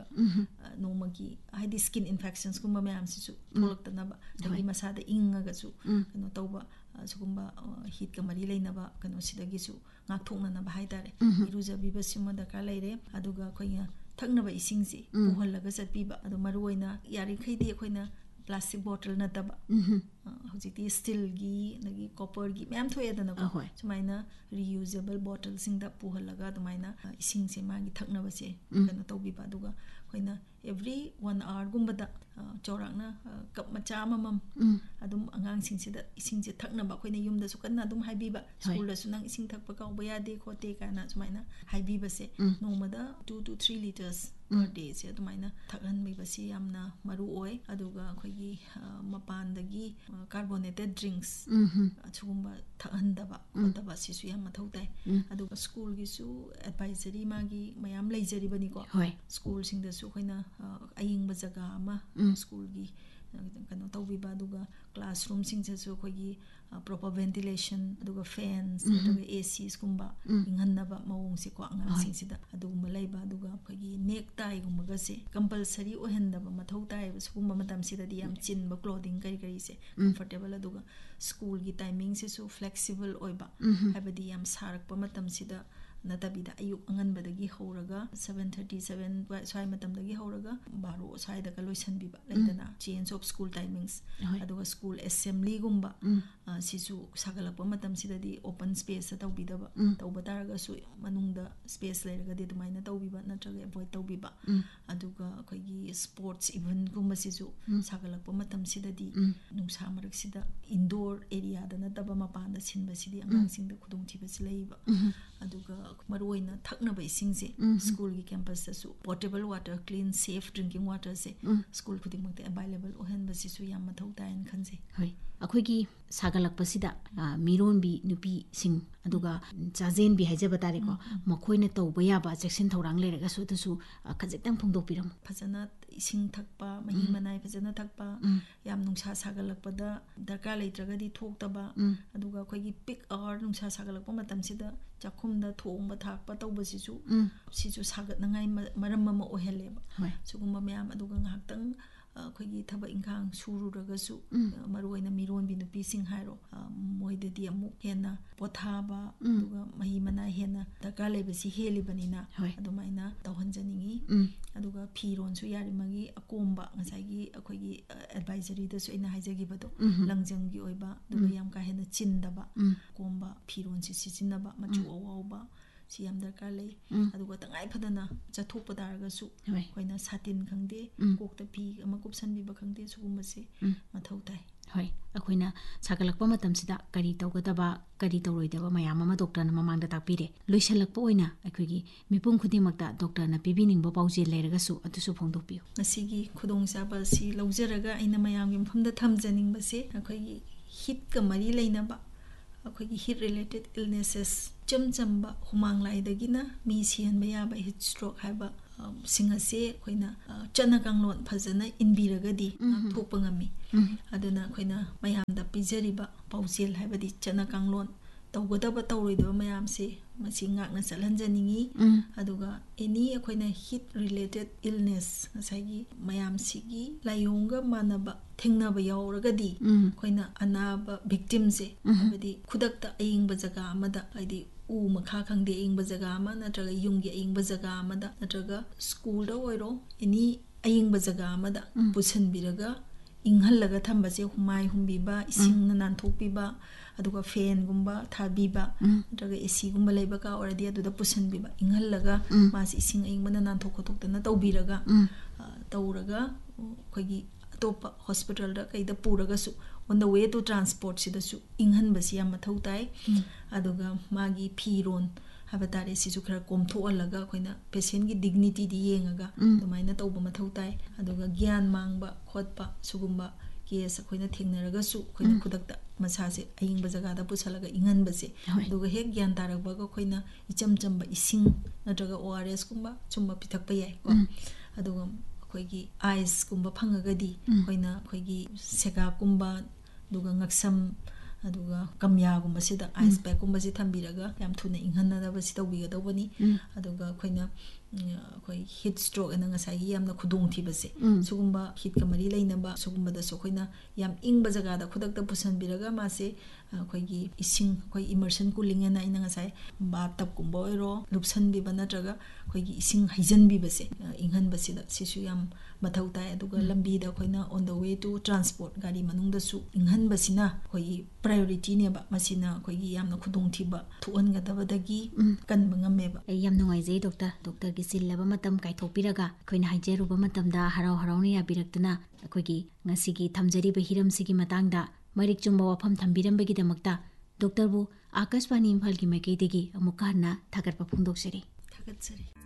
ꯅꯣꯡꯃꯒꯤ ꯍꯥꯏꯗꯤ ꯁ꯭ꯀꯤꯟ ꯏꯟꯐꯦꯛꯁꯟꯁꯀꯨꯝꯕ ꯃꯌꯥꯝꯁꯤꯁꯨ ꯊꯣꯛꯂꯛꯇꯅꯕ ꯑꯗꯒꯤ ꯃꯁꯥꯗ ꯏꯪꯉꯒꯁꯨ ꯀꯩꯅꯣ ꯇꯧꯕ ꯁꯤꯒꯨꯝꯕ ꯍꯤꯠꯀ ꯃꯔꯤ ꯂꯩꯅꯕ ꯀꯩꯅꯣꯁꯤꯗꯒꯤꯁꯨ ꯉꯥꯛꯊꯣꯛꯅꯅꯕ ꯍꯥꯏꯇꯥꯔꯦ ꯏꯔꯨꯖꯕꯤꯕꯁꯤꯃ ꯗꯔꯀꯥꯔ ꯂꯩꯔꯦ ꯑꯗꯨꯒ ꯑꯩꯈꯣꯏꯅ ꯊꯛꯅꯕ ꯏꯁꯤꯡꯁꯤ ꯄꯨꯍꯜꯂꯒ ꯆꯠꯄꯤꯕ ꯑꯗꯣ ꯃꯔꯨꯑꯣꯏꯅ ꯌꯥꯔꯤꯈꯩꯗꯤ ꯑꯩꯈꯣꯏꯅ ꯄ꯭ꯂꯥꯁꯇꯤꯛ ꯕꯣꯇꯜ ꯅꯠꯇꯕ ꯍꯧꯖꯤꯛꯇꯤ ꯁ꯭ꯇꯤꯜꯒꯤ ꯑꯗꯒꯤ ꯀꯣꯄꯔꯒꯤ ꯃꯌꯥꯝ ꯊꯣꯛꯑꯦꯗꯅꯀꯣ ꯁꯨꯃꯥꯏꯅ ꯔꯤꯌꯨꯖꯦꯕꯜ ꯕꯣꯇꯜꯁꯤꯡꯗ ꯄꯨꯍꯜꯂꯒ ꯑꯗꯨꯃꯥꯏꯅ ꯏꯁꯤꯡꯁꯦ ꯃꯥꯒꯤ ꯊꯛꯅꯕꯁꯦ ꯀꯩꯅꯣ ꯇꯧꯕꯤꯕ ꯑꯗꯨꯒ ꯑꯩꯈꯣꯏꯅ ꯑꯦꯕ꯭ꯔꯤ 1 hourꯒꯨꯝꯕꯗ ꯆꯥꯎꯔꯥꯛꯅ ꯀꯞ ꯃꯆꯥ ꯑꯃꯃꯝ ꯑꯗꯨꯝ ꯑꯉꯥꯡꯁꯤꯡꯁꯤꯗ ꯏꯁꯤꯡꯁꯦ ꯊꯛꯅꯕ ꯑꯩꯈꯣꯏꯅ ꯌꯨꯝꯗꯁꯨ ꯀꯟꯅ ꯑꯗꯨꯝ ꯍꯥꯏꯕꯤꯕ ꯁ꯭ꯀꯨꯜꯗꯁꯨ ꯅꯪ ꯏꯁꯤꯡ ꯊꯛꯄ ꯀꯥꯎꯕ ꯌꯥꯗꯦ ꯈꯣꯠꯇꯦ ꯀꯥꯏꯅ ꯁꯨꯃꯥꯏꯅ ꯍꯥꯏꯕꯤꯕꯁꯦ ꯅꯣꯡꯃꯗ 2 to 3 liters per day ꯁꯦ ꯑꯗꯨꯃꯥꯏꯅ ꯊꯛꯍꯟꯕꯤꯕꯁꯤ ꯌꯥꯝꯅ ꯃꯔꯨ ꯑꯣꯏ ꯑꯗꯨꯒ ꯑꯩꯈꯣꯏꯒꯤ ꯃꯄꯥꯟꯗꯒꯤ ꯀꯥꯔꯕꯣꯅꯦꯇꯦꯠ ꯗ꯭ꯔꯤꯡꯛꯁ ꯑꯁꯤꯒꯨꯝꯕ ꯊꯛꯍꯟꯗꯕ ꯈꯣꯠꯇꯕ ꯁꯤꯁꯨ ꯌꯥꯝ ꯃꯊꯧ ꯇꯥꯏ ꯑꯗꯨꯒ ꯁ꯭ꯀꯨꯜꯒꯤꯁꯨ ꯑꯦꯗꯚꯥꯏꯖꯔꯤ ꯃꯥꯒꯤ ꯃꯌꯥꯝ ꯂꯩꯖꯔꯤꯕꯅꯤꯀꯣ ꯁ꯭ꯀꯨꯜꯁꯤꯡꯗꯁꯨ ꯑꯩꯈꯣꯏꯅ ꯑꯌꯤꯡꯕ ꯖꯒꯥ ꯑꯃ ꯁ꯭ꯀꯨꯜꯒꯤ ꯀꯩꯅꯣ ꯇꯧꯕꯤꯕ ꯑꯗꯨꯒ ꯀ꯭ꯂꯥꯁꯔꯨꯝꯁꯤꯡꯁꯤꯁꯨ ꯑꯩꯈꯣꯏꯒꯤ ꯄ꯭ꯔꯣꯄꯔ ꯚꯦꯟꯇꯤꯂꯦꯁꯟ ꯑꯗꯨꯒ ꯐꯦꯟꯁ ꯅꯠꯇ꯭ꯔꯒ ACꯁꯀꯨꯝꯕ ꯏꯪꯍꯟꯅꯕ ꯃꯑꯣꯡꯁꯦꯀꯣ ꯑꯉꯥꯡꯁꯤꯡꯁꯤꯗ ꯑꯗꯨꯒꯨꯝꯕ ꯂꯩꯕ ꯑꯗꯨꯒ ꯑꯩꯈꯣꯏꯒꯤ ꯅꯦꯛ ꯇꯥꯏꯒꯨꯝꯕꯒꯁꯦ ꯀꯝꯄꯜꯁꯔꯤ ꯑꯣꯏꯍꯟꯗꯕ ꯃꯊꯧ ꯇꯥꯏꯌꯦꯕ ꯁꯤꯒꯨꯝꯕ ꯃꯇꯝꯁꯤꯗꯗꯤ ꯌꯥꯝ ꯆꯤꯟꯕ ꯀ꯭ꯂꯣꯊꯤꯡ ꯀꯔꯤꯁꯦ ꯀꯝꯐꯣꯔꯇꯦꯕꯜ ꯑꯗꯨꯒ ꯁ꯭ꯀꯨꯜꯒꯤ ꯇꯥꯏꯃꯤꯡꯁꯤꯁꯨ ꯐ꯭ꯂꯦꯛꯁꯤꯕꯜ ꯑꯣꯏꯕ ꯍꯥꯏꯕꯗꯤ ꯌꯥꯝ ꯁꯥꯔꯛꯄ ꯃꯇꯝꯁꯤꯗ ꯅꯠꯇꯕꯤꯗ ꯑꯌꯨꯛ ꯑꯉꯟꯕꯗꯒꯤ ꯍꯧꯔꯒ 7:30 7 ꯁ꯭ꯋꯥꯏ ꯃꯇꯝꯗꯒꯤ ꯍꯧꯔꯒ 12 ꯁ꯭ꯋꯥꯏꯗꯒ ꯂꯣꯏꯁꯤꯟꯕꯤꯕ ꯂꯩꯗꯅ ꯆꯦꯟꯖ ꯑꯣꯐ ꯁ꯭ꯀꯨꯜ ꯇꯥꯏꯃꯤꯡꯁ ꯑꯗꯨꯒ ꯁ꯭ꯀꯨꯜ ꯑꯦꯁꯦꯝꯕ꯭ꯂꯤꯒꯨꯝꯕ ꯁꯤꯁꯨ ꯁꯥꯒꯠꯂꯛꯄ ꯃꯇꯝꯁꯤꯗꯗꯤ ꯑꯣꯄꯟ ꯁ꯭ꯄꯦꯁꯇ ꯇꯧꯕꯤꯗꯕ ꯇꯧꯕ ꯇꯥꯔꯒꯁꯨ ꯃꯅꯨꯡꯗ ꯁ꯭ꯄꯦꯁ ꯂꯩꯔꯒꯗꯤ ꯑꯗꯨꯃꯥꯏꯅ ꯇꯧꯕꯤꯕ ꯅꯠꯇ꯭ꯔꯒ ꯑꯦꯚꯣꯏꯗ ꯇꯧꯕꯤꯕ ꯑꯗꯨꯒ ꯑꯩꯈꯣꯏꯒꯤ ꯁ꯭ꯄꯣꯔꯠꯁ ꯏꯚꯦꯟꯠꯒꯨꯝꯕꯁꯤꯁꯨ ꯁꯥꯒꯠꯂꯛꯄ ꯃꯇꯝꯁꯤꯗꯗꯤ ꯅꯨꯡꯁꯥ ꯃꯔꯛꯁꯤꯗ ꯏꯟꯗꯣꯔ ꯑꯦꯔꯤꯌꯥꯗ ꯅꯠꯇꯕ ꯃꯄꯥꯟꯗ ꯁꯤꯟꯕꯁꯤꯗꯤ ꯑꯉꯥꯡꯁꯤꯡꯗ ꯈꯨꯗꯣꯡꯊꯤꯕꯁꯤ ꯂꯩꯕ ꯑꯗꯨꯒ ꯃꯔꯨꯑꯣꯏꯅ ꯊꯛꯅꯕ ꯏꯁꯤꯡꯁꯦ ꯁ꯭ꯀꯨꯜꯒꯤ ꯀꯦꯝꯄꯁꯇꯁꯨ portable water clean safe drinking ꯋꯥꯇꯔꯁꯦ school ꯈꯨꯗꯤꯡꯃꯛꯇ ꯑꯦꯚꯥꯏꯂꯦꯕꯜ ꯑꯣꯏꯍꯟꯕꯁꯤꯁꯨ ꯌꯥꯝ ꯃꯊꯧ ꯇꯥꯏꯅ ꯈꯟꯖꯩ ꯍꯣꯏ ꯑꯩꯈꯣꯏꯒꯤ ꯁꯥꯒꯠꯂꯛꯄꯁꯤꯗ ꯃꯤꯔꯣꯟꯕꯤ ꯅꯨꯄꯤꯁꯤꯡ ꯑꯗꯨꯒ ꯆꯥꯖꯦꯟꯕꯤ ꯍꯥꯏꯖꯕ ꯇꯥꯔꯦꯀꯣ ꯃꯈꯣꯏꯅ ꯇꯧꯕ ꯌꯥꯕ ꯆꯦꯛꯁꯤꯟ ꯊꯧꯔꯥꯡ ꯂꯩꯔꯒꯁꯨ ꯑꯗꯨꯁꯨ ꯈꯖꯤꯛꯇꯪ ꯐꯣꯡꯗꯣꯛꯄꯤꯔꯝꯃꯨ ꯐꯖꯅ ꯏꯁꯤꯡ ꯊꯛꯄ ꯃꯍꯤ ꯃꯅꯥꯏ ꯐꯖꯅ ꯊꯛꯄ ꯌꯥꯝ ꯅꯨꯡꯁꯥ ꯁꯥꯒꯠꯂꯛꯄꯗ ꯗꯔꯀꯥꯔ ꯂꯩꯇ꯭ꯔꯒꯗꯤ ꯊꯣꯛꯇꯕ ꯑꯗꯨꯒ ꯑꯩꯈꯣꯏꯒꯤ ꯄꯤꯛ ꯑꯋꯥꯔ ꯅꯨꯡꯁꯥ ꯁꯥꯒꯠꯂꯛꯄ ꯃꯇꯝꯁꯤꯗ ꯆꯥꯛꯈꯨꯝꯗ ꯊꯣꯡꯕ ꯊꯥꯛꯄ ꯇꯧꯕꯁꯤꯁꯨ ꯁꯤꯁꯨ ꯁꯥꯒꯠꯅꯉꯥꯏ ꯃꯔꯝ ꯑꯃ ꯑꯣꯏꯍꯜꯂꯦꯕ ꯁꯤꯒꯨꯝꯕ ꯃꯌꯥꯝ ꯑꯗꯨꯒ ꯉꯥꯏꯍꯥꯛꯇꯪ ꯑꯩꯈꯣꯏꯒꯤ ꯊꯕꯛ ꯏꯪꯈꯥꯡ ꯁꯨꯔꯨꯔꯒꯁꯨ ꯃꯔꯨꯑꯣꯏꯅ ꯃꯤꯔꯣꯟꯕꯤ ꯅꯨꯄꯤꯁꯤꯡ ꯍꯥꯏꯔꯣ ꯃꯣꯏꯗꯗꯤ ꯑꯃꯨꯛ ꯍꯦꯟꯅ ꯄꯣꯊꯥꯕ ꯑꯗꯨꯒ ꯃꯍꯤ ꯃꯅꯥꯏ ꯍꯦꯟꯅ ꯗꯔꯀꯥꯔ ꯂꯩꯕꯁꯤ ꯍꯦꯜꯂꯤꯕꯅꯤꯅ ꯑꯗꯨꯃꯥꯏꯅ ꯇꯧꯍꯟꯖꯅꯤꯡꯉꯤ ꯑꯗꯨꯒ ꯐꯤꯔꯣꯟꯁꯨ ꯌꯥꯔꯤꯃꯒꯤ ꯑꯀꯣꯝꯕ ꯉꯁꯥꯏꯒꯤ ꯑꯩꯈꯣꯏꯒꯤ ꯑꯦꯗꯚꯥꯏꯖꯔꯤꯗꯁꯨ ꯑꯩꯅ ꯍꯥꯏꯖꯈꯤꯕꯗꯣ ꯂꯪꯖꯝꯒꯤ ꯑꯣꯏꯕ ꯑꯗꯨꯒ ꯌꯥꯝ ꯀꯥ ꯍꯦꯟꯅ ꯆꯤꯟꯗꯕ ꯑꯀꯣꯝꯕ ꯐꯤꯔꯣꯟꯁꯤ ꯁꯤꯖꯤꯟꯅꯕ ꯃꯆꯨ ꯑꯋꯥꯎꯕ ꯁꯤ ꯌꯥꯝ ꯗꯔꯀꯥꯔ ꯂꯩ ꯑꯗꯨꯒ ꯇꯉꯥꯏ ꯐꯗꯅ ꯆꯠꯊꯣꯛꯄ ꯇꯥꯔꯒꯁꯨ ꯑꯩꯈꯣꯏꯅ ꯁꯥꯇꯤꯟ ꯈꯪꯗꯦ ꯀꯣꯛꯇ ꯐꯤ ꯑꯃ ꯀꯨꯞꯁꯟꯕꯤꯕ ꯈꯪꯗꯦ ꯁꯤꯒꯨꯝꯕꯁꯦ ꯃꯊꯧ ꯇꯥꯏ ꯍꯣꯏ ꯑꯩꯈꯣꯏꯅ ꯁꯥꯒꯠꯂꯛꯄ ꯃꯇꯝꯁꯤꯗ ꯀꯔꯤ ꯇꯧꯒꯗꯕ ꯀꯔꯤ ꯇꯧꯔꯣꯏꯗꯕ ꯃꯌꯥꯝ ꯑꯃ ꯗꯣꯛꯇꯔꯅ ꯃꯃꯥꯡꯗ ꯇꯥꯛꯄꯤꯔꯦ ꯂꯣꯏꯁꯤꯜꯂꯛꯄ ꯑꯣꯏꯅ ꯑꯩꯈꯣꯏꯒꯤ ꯃꯤꯄꯨꯝ ꯈꯨꯗꯤꯡꯃꯛꯇ ꯗꯣꯛꯇꯔꯅ ꯄꯤꯕꯤꯅꯤꯡꯕ ꯄꯥꯎꯖꯦꯜ ꯂꯩꯔꯒꯁꯨ ꯑꯗꯨꯁꯨ ꯐꯣꯡꯗꯣꯛꯄꯤꯌꯨ ꯃꯁꯤꯒꯤ ꯈꯨꯗꯣꯡꯆꯥꯕ ꯑꯁꯤ ꯂꯧꯖꯔꯒ ꯑꯩꯅ ꯃꯌꯥꯝꯒꯤ ꯃꯐꯝꯗ ꯊꯝꯖꯅꯤꯡꯕꯁꯦ ꯑꯩꯈꯣꯏꯒꯤ ꯍꯤꯠꯀ ꯃꯔꯤ ꯂꯩꯅꯕ ꯑꯩꯈꯣꯏꯒꯤ ꯍꯤꯠ ꯔꯤꯂꯦꯇꯦꯠ ꯏꯜꯅꯦꯁꯦꯁ ꯏꯆꯝ ꯆꯝꯕ ꯍꯨꯃꯥꯡ ꯂꯥꯏꯗꯒꯤꯅ ꯃꯤ ꯁꯤꯍꯟꯕ ꯌꯥꯕ ꯍꯤꯠ ꯁ꯭ꯇ꯭ꯔꯣꯛ ꯍꯥꯏꯕ ꯁꯤꯡ ꯑꯁꯤ ꯑꯩꯈꯣꯏꯅ ꯆꯠꯅ ꯀꯥꯡꯂꯣꯟ ꯐꯖꯅ ꯏꯟꯕꯤꯔꯒꯗꯤ ꯉꯥꯛꯊꯣꯛꯄ ꯉꯝꯃꯤ ꯑꯗꯨꯅ ꯑꯩꯈꯣꯏꯅ ꯃꯌꯥꯝꯗ ꯄꯤꯖꯔꯤꯕ ꯄꯥꯎꯖꯦꯜ ꯍꯥꯏꯕꯗꯤ ꯆꯠꯅ ꯀꯥꯡꯂꯣꯟ ꯇꯧꯒꯗꯕ ꯇꯧꯔꯣꯏꯗꯕ ꯃꯌꯥꯝꯁꯦ ꯃꯁꯤ ꯉꯥꯛꯅ ꯆꯠꯍꯟꯖꯅꯤꯡꯉꯤ ꯑꯗꯨꯒ ꯑꯦꯅꯤ ꯑꯩꯈꯣꯏꯅ ꯍꯤꯠ ꯔꯤꯂꯦꯇꯦꯠ ꯏꯜꯅꯦꯁ ꯉꯁꯥꯏꯒꯤ ꯃꯌꯥꯝꯁꯤꯒꯤ ꯂꯥꯏꯑꯣꯡꯒ ꯃꯥꯟꯅꯕ ꯊꯦꯡꯅꯕ ꯌꯥꯎꯔꯒꯗꯤ ꯑꯩꯈꯣꯏꯅ ꯑꯅꯥꯕ ꯚꯤꯛꯇꯤꯝꯁꯦ ꯍꯥꯏꯕꯗꯤ ꯈꯨꯗꯛꯇ ꯑꯏꯪꯕ ꯖꯒꯥ ꯑꯃꯗ ꯍꯥꯏꯗꯤ ꯎ ꯃꯈꯥ ꯈꯪꯗꯦ ꯑꯏꯪꯕ ꯖꯒꯥ ꯑꯃ ꯅꯠꯇ꯭ꯔꯒ ꯌꯨꯝꯒꯤ ꯑꯏꯪꯕ ꯖꯒꯥ ꯑꯃꯗ ꯅꯠꯇ꯭ꯔꯒ ꯁ꯭ꯀꯨꯜꯗ ꯑꯣꯏꯔꯣ ꯑꯦꯅꯤ ꯑꯏꯪꯕ ꯖꯒꯥ ꯑꯃꯗ ꯄꯨꯁꯤꯟꯕꯤꯔꯒ ꯏꯪꯍꯜꯂꯒ ꯊꯝꯕꯁꯦ ꯍꯨꯃꯥꯏ ꯍꯨꯝꯕꯤꯕ ꯏꯁꯤꯡꯅ ꯅꯥꯟꯊꯣꯛꯄꯤꯕ ꯑꯗꯨꯒ ꯐꯦꯟꯒꯨꯝꯕ ꯊꯥꯕꯤꯕ ꯅꯠꯇ꯭ꯔꯒ ꯑꯦꯁꯤꯒꯨꯝꯕ ꯂꯩꯕ ꯀꯥ ꯑꯣꯏꯔꯗꯤ ꯑꯗꯨꯗ ꯄꯨꯁꯤꯟꯕꯤꯕ ꯏꯪꯍꯜꯂꯒ ꯃꯥꯁꯤ ꯏꯁꯤꯡ ꯑꯏꯪꯕꯅ ꯅꯥꯟꯊꯣꯛ ꯈꯣꯠꯇꯣꯛꯇꯅ ꯇꯧꯕꯤꯔꯒ ꯇꯧꯔꯒ ꯑꯩꯈꯣꯏꯒꯤ ꯑꯇꯣꯞꯄ ꯍꯣꯁꯄꯤꯇꯥꯜꯗ ꯀꯩꯗ ꯄꯨꯔꯒꯁꯨ ꯑꯣꯟ ꯗ ꯋꯦ ꯇꯨ ꯇ꯭ꯔꯥꯟꯁꯄꯣꯔꯠꯁꯤꯗꯁꯨ ꯏꯪꯍꯟꯕꯁꯤ ꯌꯥꯝ ꯃꯊꯧ ꯇꯥꯏ ꯑꯗꯨꯒ ꯃꯥꯒꯤ ꯐꯤꯔꯣꯟ ꯍꯥꯏꯕ ꯇꯥꯔꯦ ꯁꯤꯁꯨ ꯈꯔ ꯀꯣꯝꯊꯣꯛꯍꯜꯂꯒ ꯑꯩꯈꯣꯏꯅ ꯄꯦꯁꯦꯟꯒꯤ ꯗꯤꯒꯅꯤꯇꯤꯗꯤ ꯌꯦꯡꯉꯒ ꯑꯗꯨꯃꯥꯏꯅ ꯇꯧꯕ ꯃꯊꯧ ꯇꯥꯏ ꯑꯗꯨꯒ ꯒ꯭ꯌꯥꯟ ꯃꯥꯡꯕ ꯈꯣꯠꯄ ꯁꯤꯒꯨꯝꯕ ꯀꯦꯁ ꯑꯩꯈꯣꯏꯅ ꯊꯦꯡꯅꯔꯒꯁꯨ ꯑꯩꯈꯣꯏꯅ ꯈꯨꯗꯛꯇ ꯃꯁꯥꯁꯦ ꯑꯏꯪꯕ ꯖꯒꯥꯗ ꯄꯨꯁꯜꯂꯒ ꯏꯪꯍꯟꯕꯁꯦ ꯑꯗꯨꯒ ꯍꯦꯛ ꯒ꯭ꯌꯥꯟ ꯇꯥꯔꯛꯄꯒ ꯑꯩꯈꯣꯏꯅ ꯏꯆꯝ ꯆꯝꯕ ꯏꯁꯤꯡ ꯅꯠꯇ꯭ꯔꯒ ORS ꯀꯨꯝꯕ ꯁꯨꯝꯕ ꯄꯤꯊꯛꯄ ꯌꯥꯏꯀꯣ ꯑꯗꯨꯒ ꯑꯩꯈꯣꯏꯒꯤ ꯑꯥꯏꯁꯀꯨꯝꯕ ꯐꯪꯉꯒꯗꯤ ꯑꯩꯈꯣꯏꯅ ꯑꯩꯈꯣꯏꯒꯤ ꯁꯦꯒꯥꯛꯀꯨꯝꯕ ꯑꯗꯨꯒ ꯉꯛꯁꯝ ꯑꯗꯨꯒ ꯀꯝꯌꯥꯒꯨꯝꯕꯁꯤꯗ ꯑꯥꯏꯁ ꯄꯦꯛꯀꯨꯝꯕꯁꯤ ꯊꯝꯕꯤꯔꯒ ꯌꯥꯝ ꯊꯨꯅ ꯏꯪꯍꯟꯅꯗꯕꯁꯤ ꯇꯧꯕꯤꯒꯗꯧꯕꯅꯤ ꯑꯗꯨꯒ ꯑꯩꯈꯣꯏꯅ ꯑꯩꯈꯣꯏ ꯍꯤꯠ ꯁ꯭ꯇ꯭ꯔꯣꯛ ꯑꯅ ꯉꯁꯥꯏꯒꯤ ꯌꯥꯝꯅ ꯈꯨꯗꯣꯡꯊꯤꯕꯁꯦ ꯁꯤꯒꯨꯝꯕ ꯍꯤꯠꯀ ꯃꯔꯤ ꯂꯩꯅꯕ ꯁꯤꯒꯨꯝꯕꯗꯁꯨ ꯑꯩꯈꯣꯏꯅ ꯌꯥꯝ ꯏꯪꯕ ꯖꯒꯥꯗ ꯈꯨꯗꯛꯇ ꯄꯨꯁꯟꯕꯤꯔꯒ ꯃꯥꯁꯦ ꯑꯩꯈꯣꯏꯒꯤ ꯏꯁꯤꯡ ꯑꯩꯈꯣꯏ ꯏꯃꯔꯁꯟ ꯀꯨꯂꯤꯡ ꯑꯅ ꯑꯩꯅ ꯉꯁꯥꯏ ꯕꯥꯠ ꯇꯞꯀꯨꯝꯕ ꯑꯣꯏꯔꯣ ꯂꯨꯞꯁꯟꯕꯤꯕ ꯅꯠꯇ꯭ꯔꯒ ꯑꯩꯈꯣꯏꯒꯤ ꯏꯁꯤꯡ ꯍꯩꯖꯤꯟꯕꯤꯕꯁꯦ ꯏꯪꯍꯟꯕꯁꯤꯗ ꯁꯤꯁꯨ ꯌꯥꯝ ꯃꯊꯧ ꯇꯥꯏ ꯑꯗꯨꯒ ꯂꯝꯕꯤꯗ ꯑꯩꯈꯣꯏꯅ ꯑꯣꯟ ꯗ ꯋꯦ ꯇꯨ ꯇ꯭ꯔꯥꯟꯁꯄꯣꯔꯠ ꯒꯥꯔꯤ ꯃꯅꯨꯡꯗꯁꯨ ꯏꯪꯍꯟꯕꯁꯤꯅ ꯑꯩꯈꯣꯏꯒꯤ ꯄ꯭ꯔꯥꯏꯌꯣꯔꯤꯇꯤꯅꯦꯕ ꯃꯁꯤꯅ ꯑꯩꯈꯣꯏꯒꯤ ꯌꯥꯝꯅ ꯈꯨꯗꯣꯡꯊꯤꯕ ꯊꯣꯛꯍꯟꯒꯗꯕꯗꯒꯤ ꯀꯟꯕ ꯉꯝꯃꯦꯕ ꯑꯩ ꯌꯥꯝ ꯅꯨꯡꯉꯥꯏꯖꯩ ꯗꯣꯛꯇꯔꯒꯤ ꯆꯤꯜꯂꯕ ꯃꯇꯝ ꯀꯥꯏꯊꯣꯛꯄꯤꯔꯒ ꯑꯩꯈꯣꯏꯅ ꯍꯥꯏꯖꯔꯨꯕ ꯃꯇꯝꯗ ꯍꯔꯥꯎ ꯍꯔꯥꯎꯅ ꯌꯥꯕꯤꯔꯛꯇꯨꯅ ꯑꯩꯈꯣꯏꯒꯤ ꯉꯁꯤꯒꯤ ꯊꯝꯖꯔꯤꯕ ꯍꯤꯔꯝꯁꯤꯒꯤ ꯃꯇꯥꯡꯗ ꯃꯔꯤꯛ ꯆꯨꯝꯕ ꯋꯥꯐꯝ ꯊꯝꯕꯤꯔꯝꯕꯒꯤꯗꯃꯛꯇ ꯗꯣꯛꯇꯔꯕꯨ ꯑꯥꯀꯥꯁꯕꯥꯅꯤ ꯏꯝꯐꯥꯜꯒꯤ ꯃꯥꯏꯀꯩꯗꯒꯤ ꯑꯃꯨꯛꯀ ꯍꯟꯅ ꯊꯥꯒꯠꯄ ꯐꯣꯡꯗꯣꯛꯆꯔꯤ ꯊꯥꯒꯠꯆꯔꯤ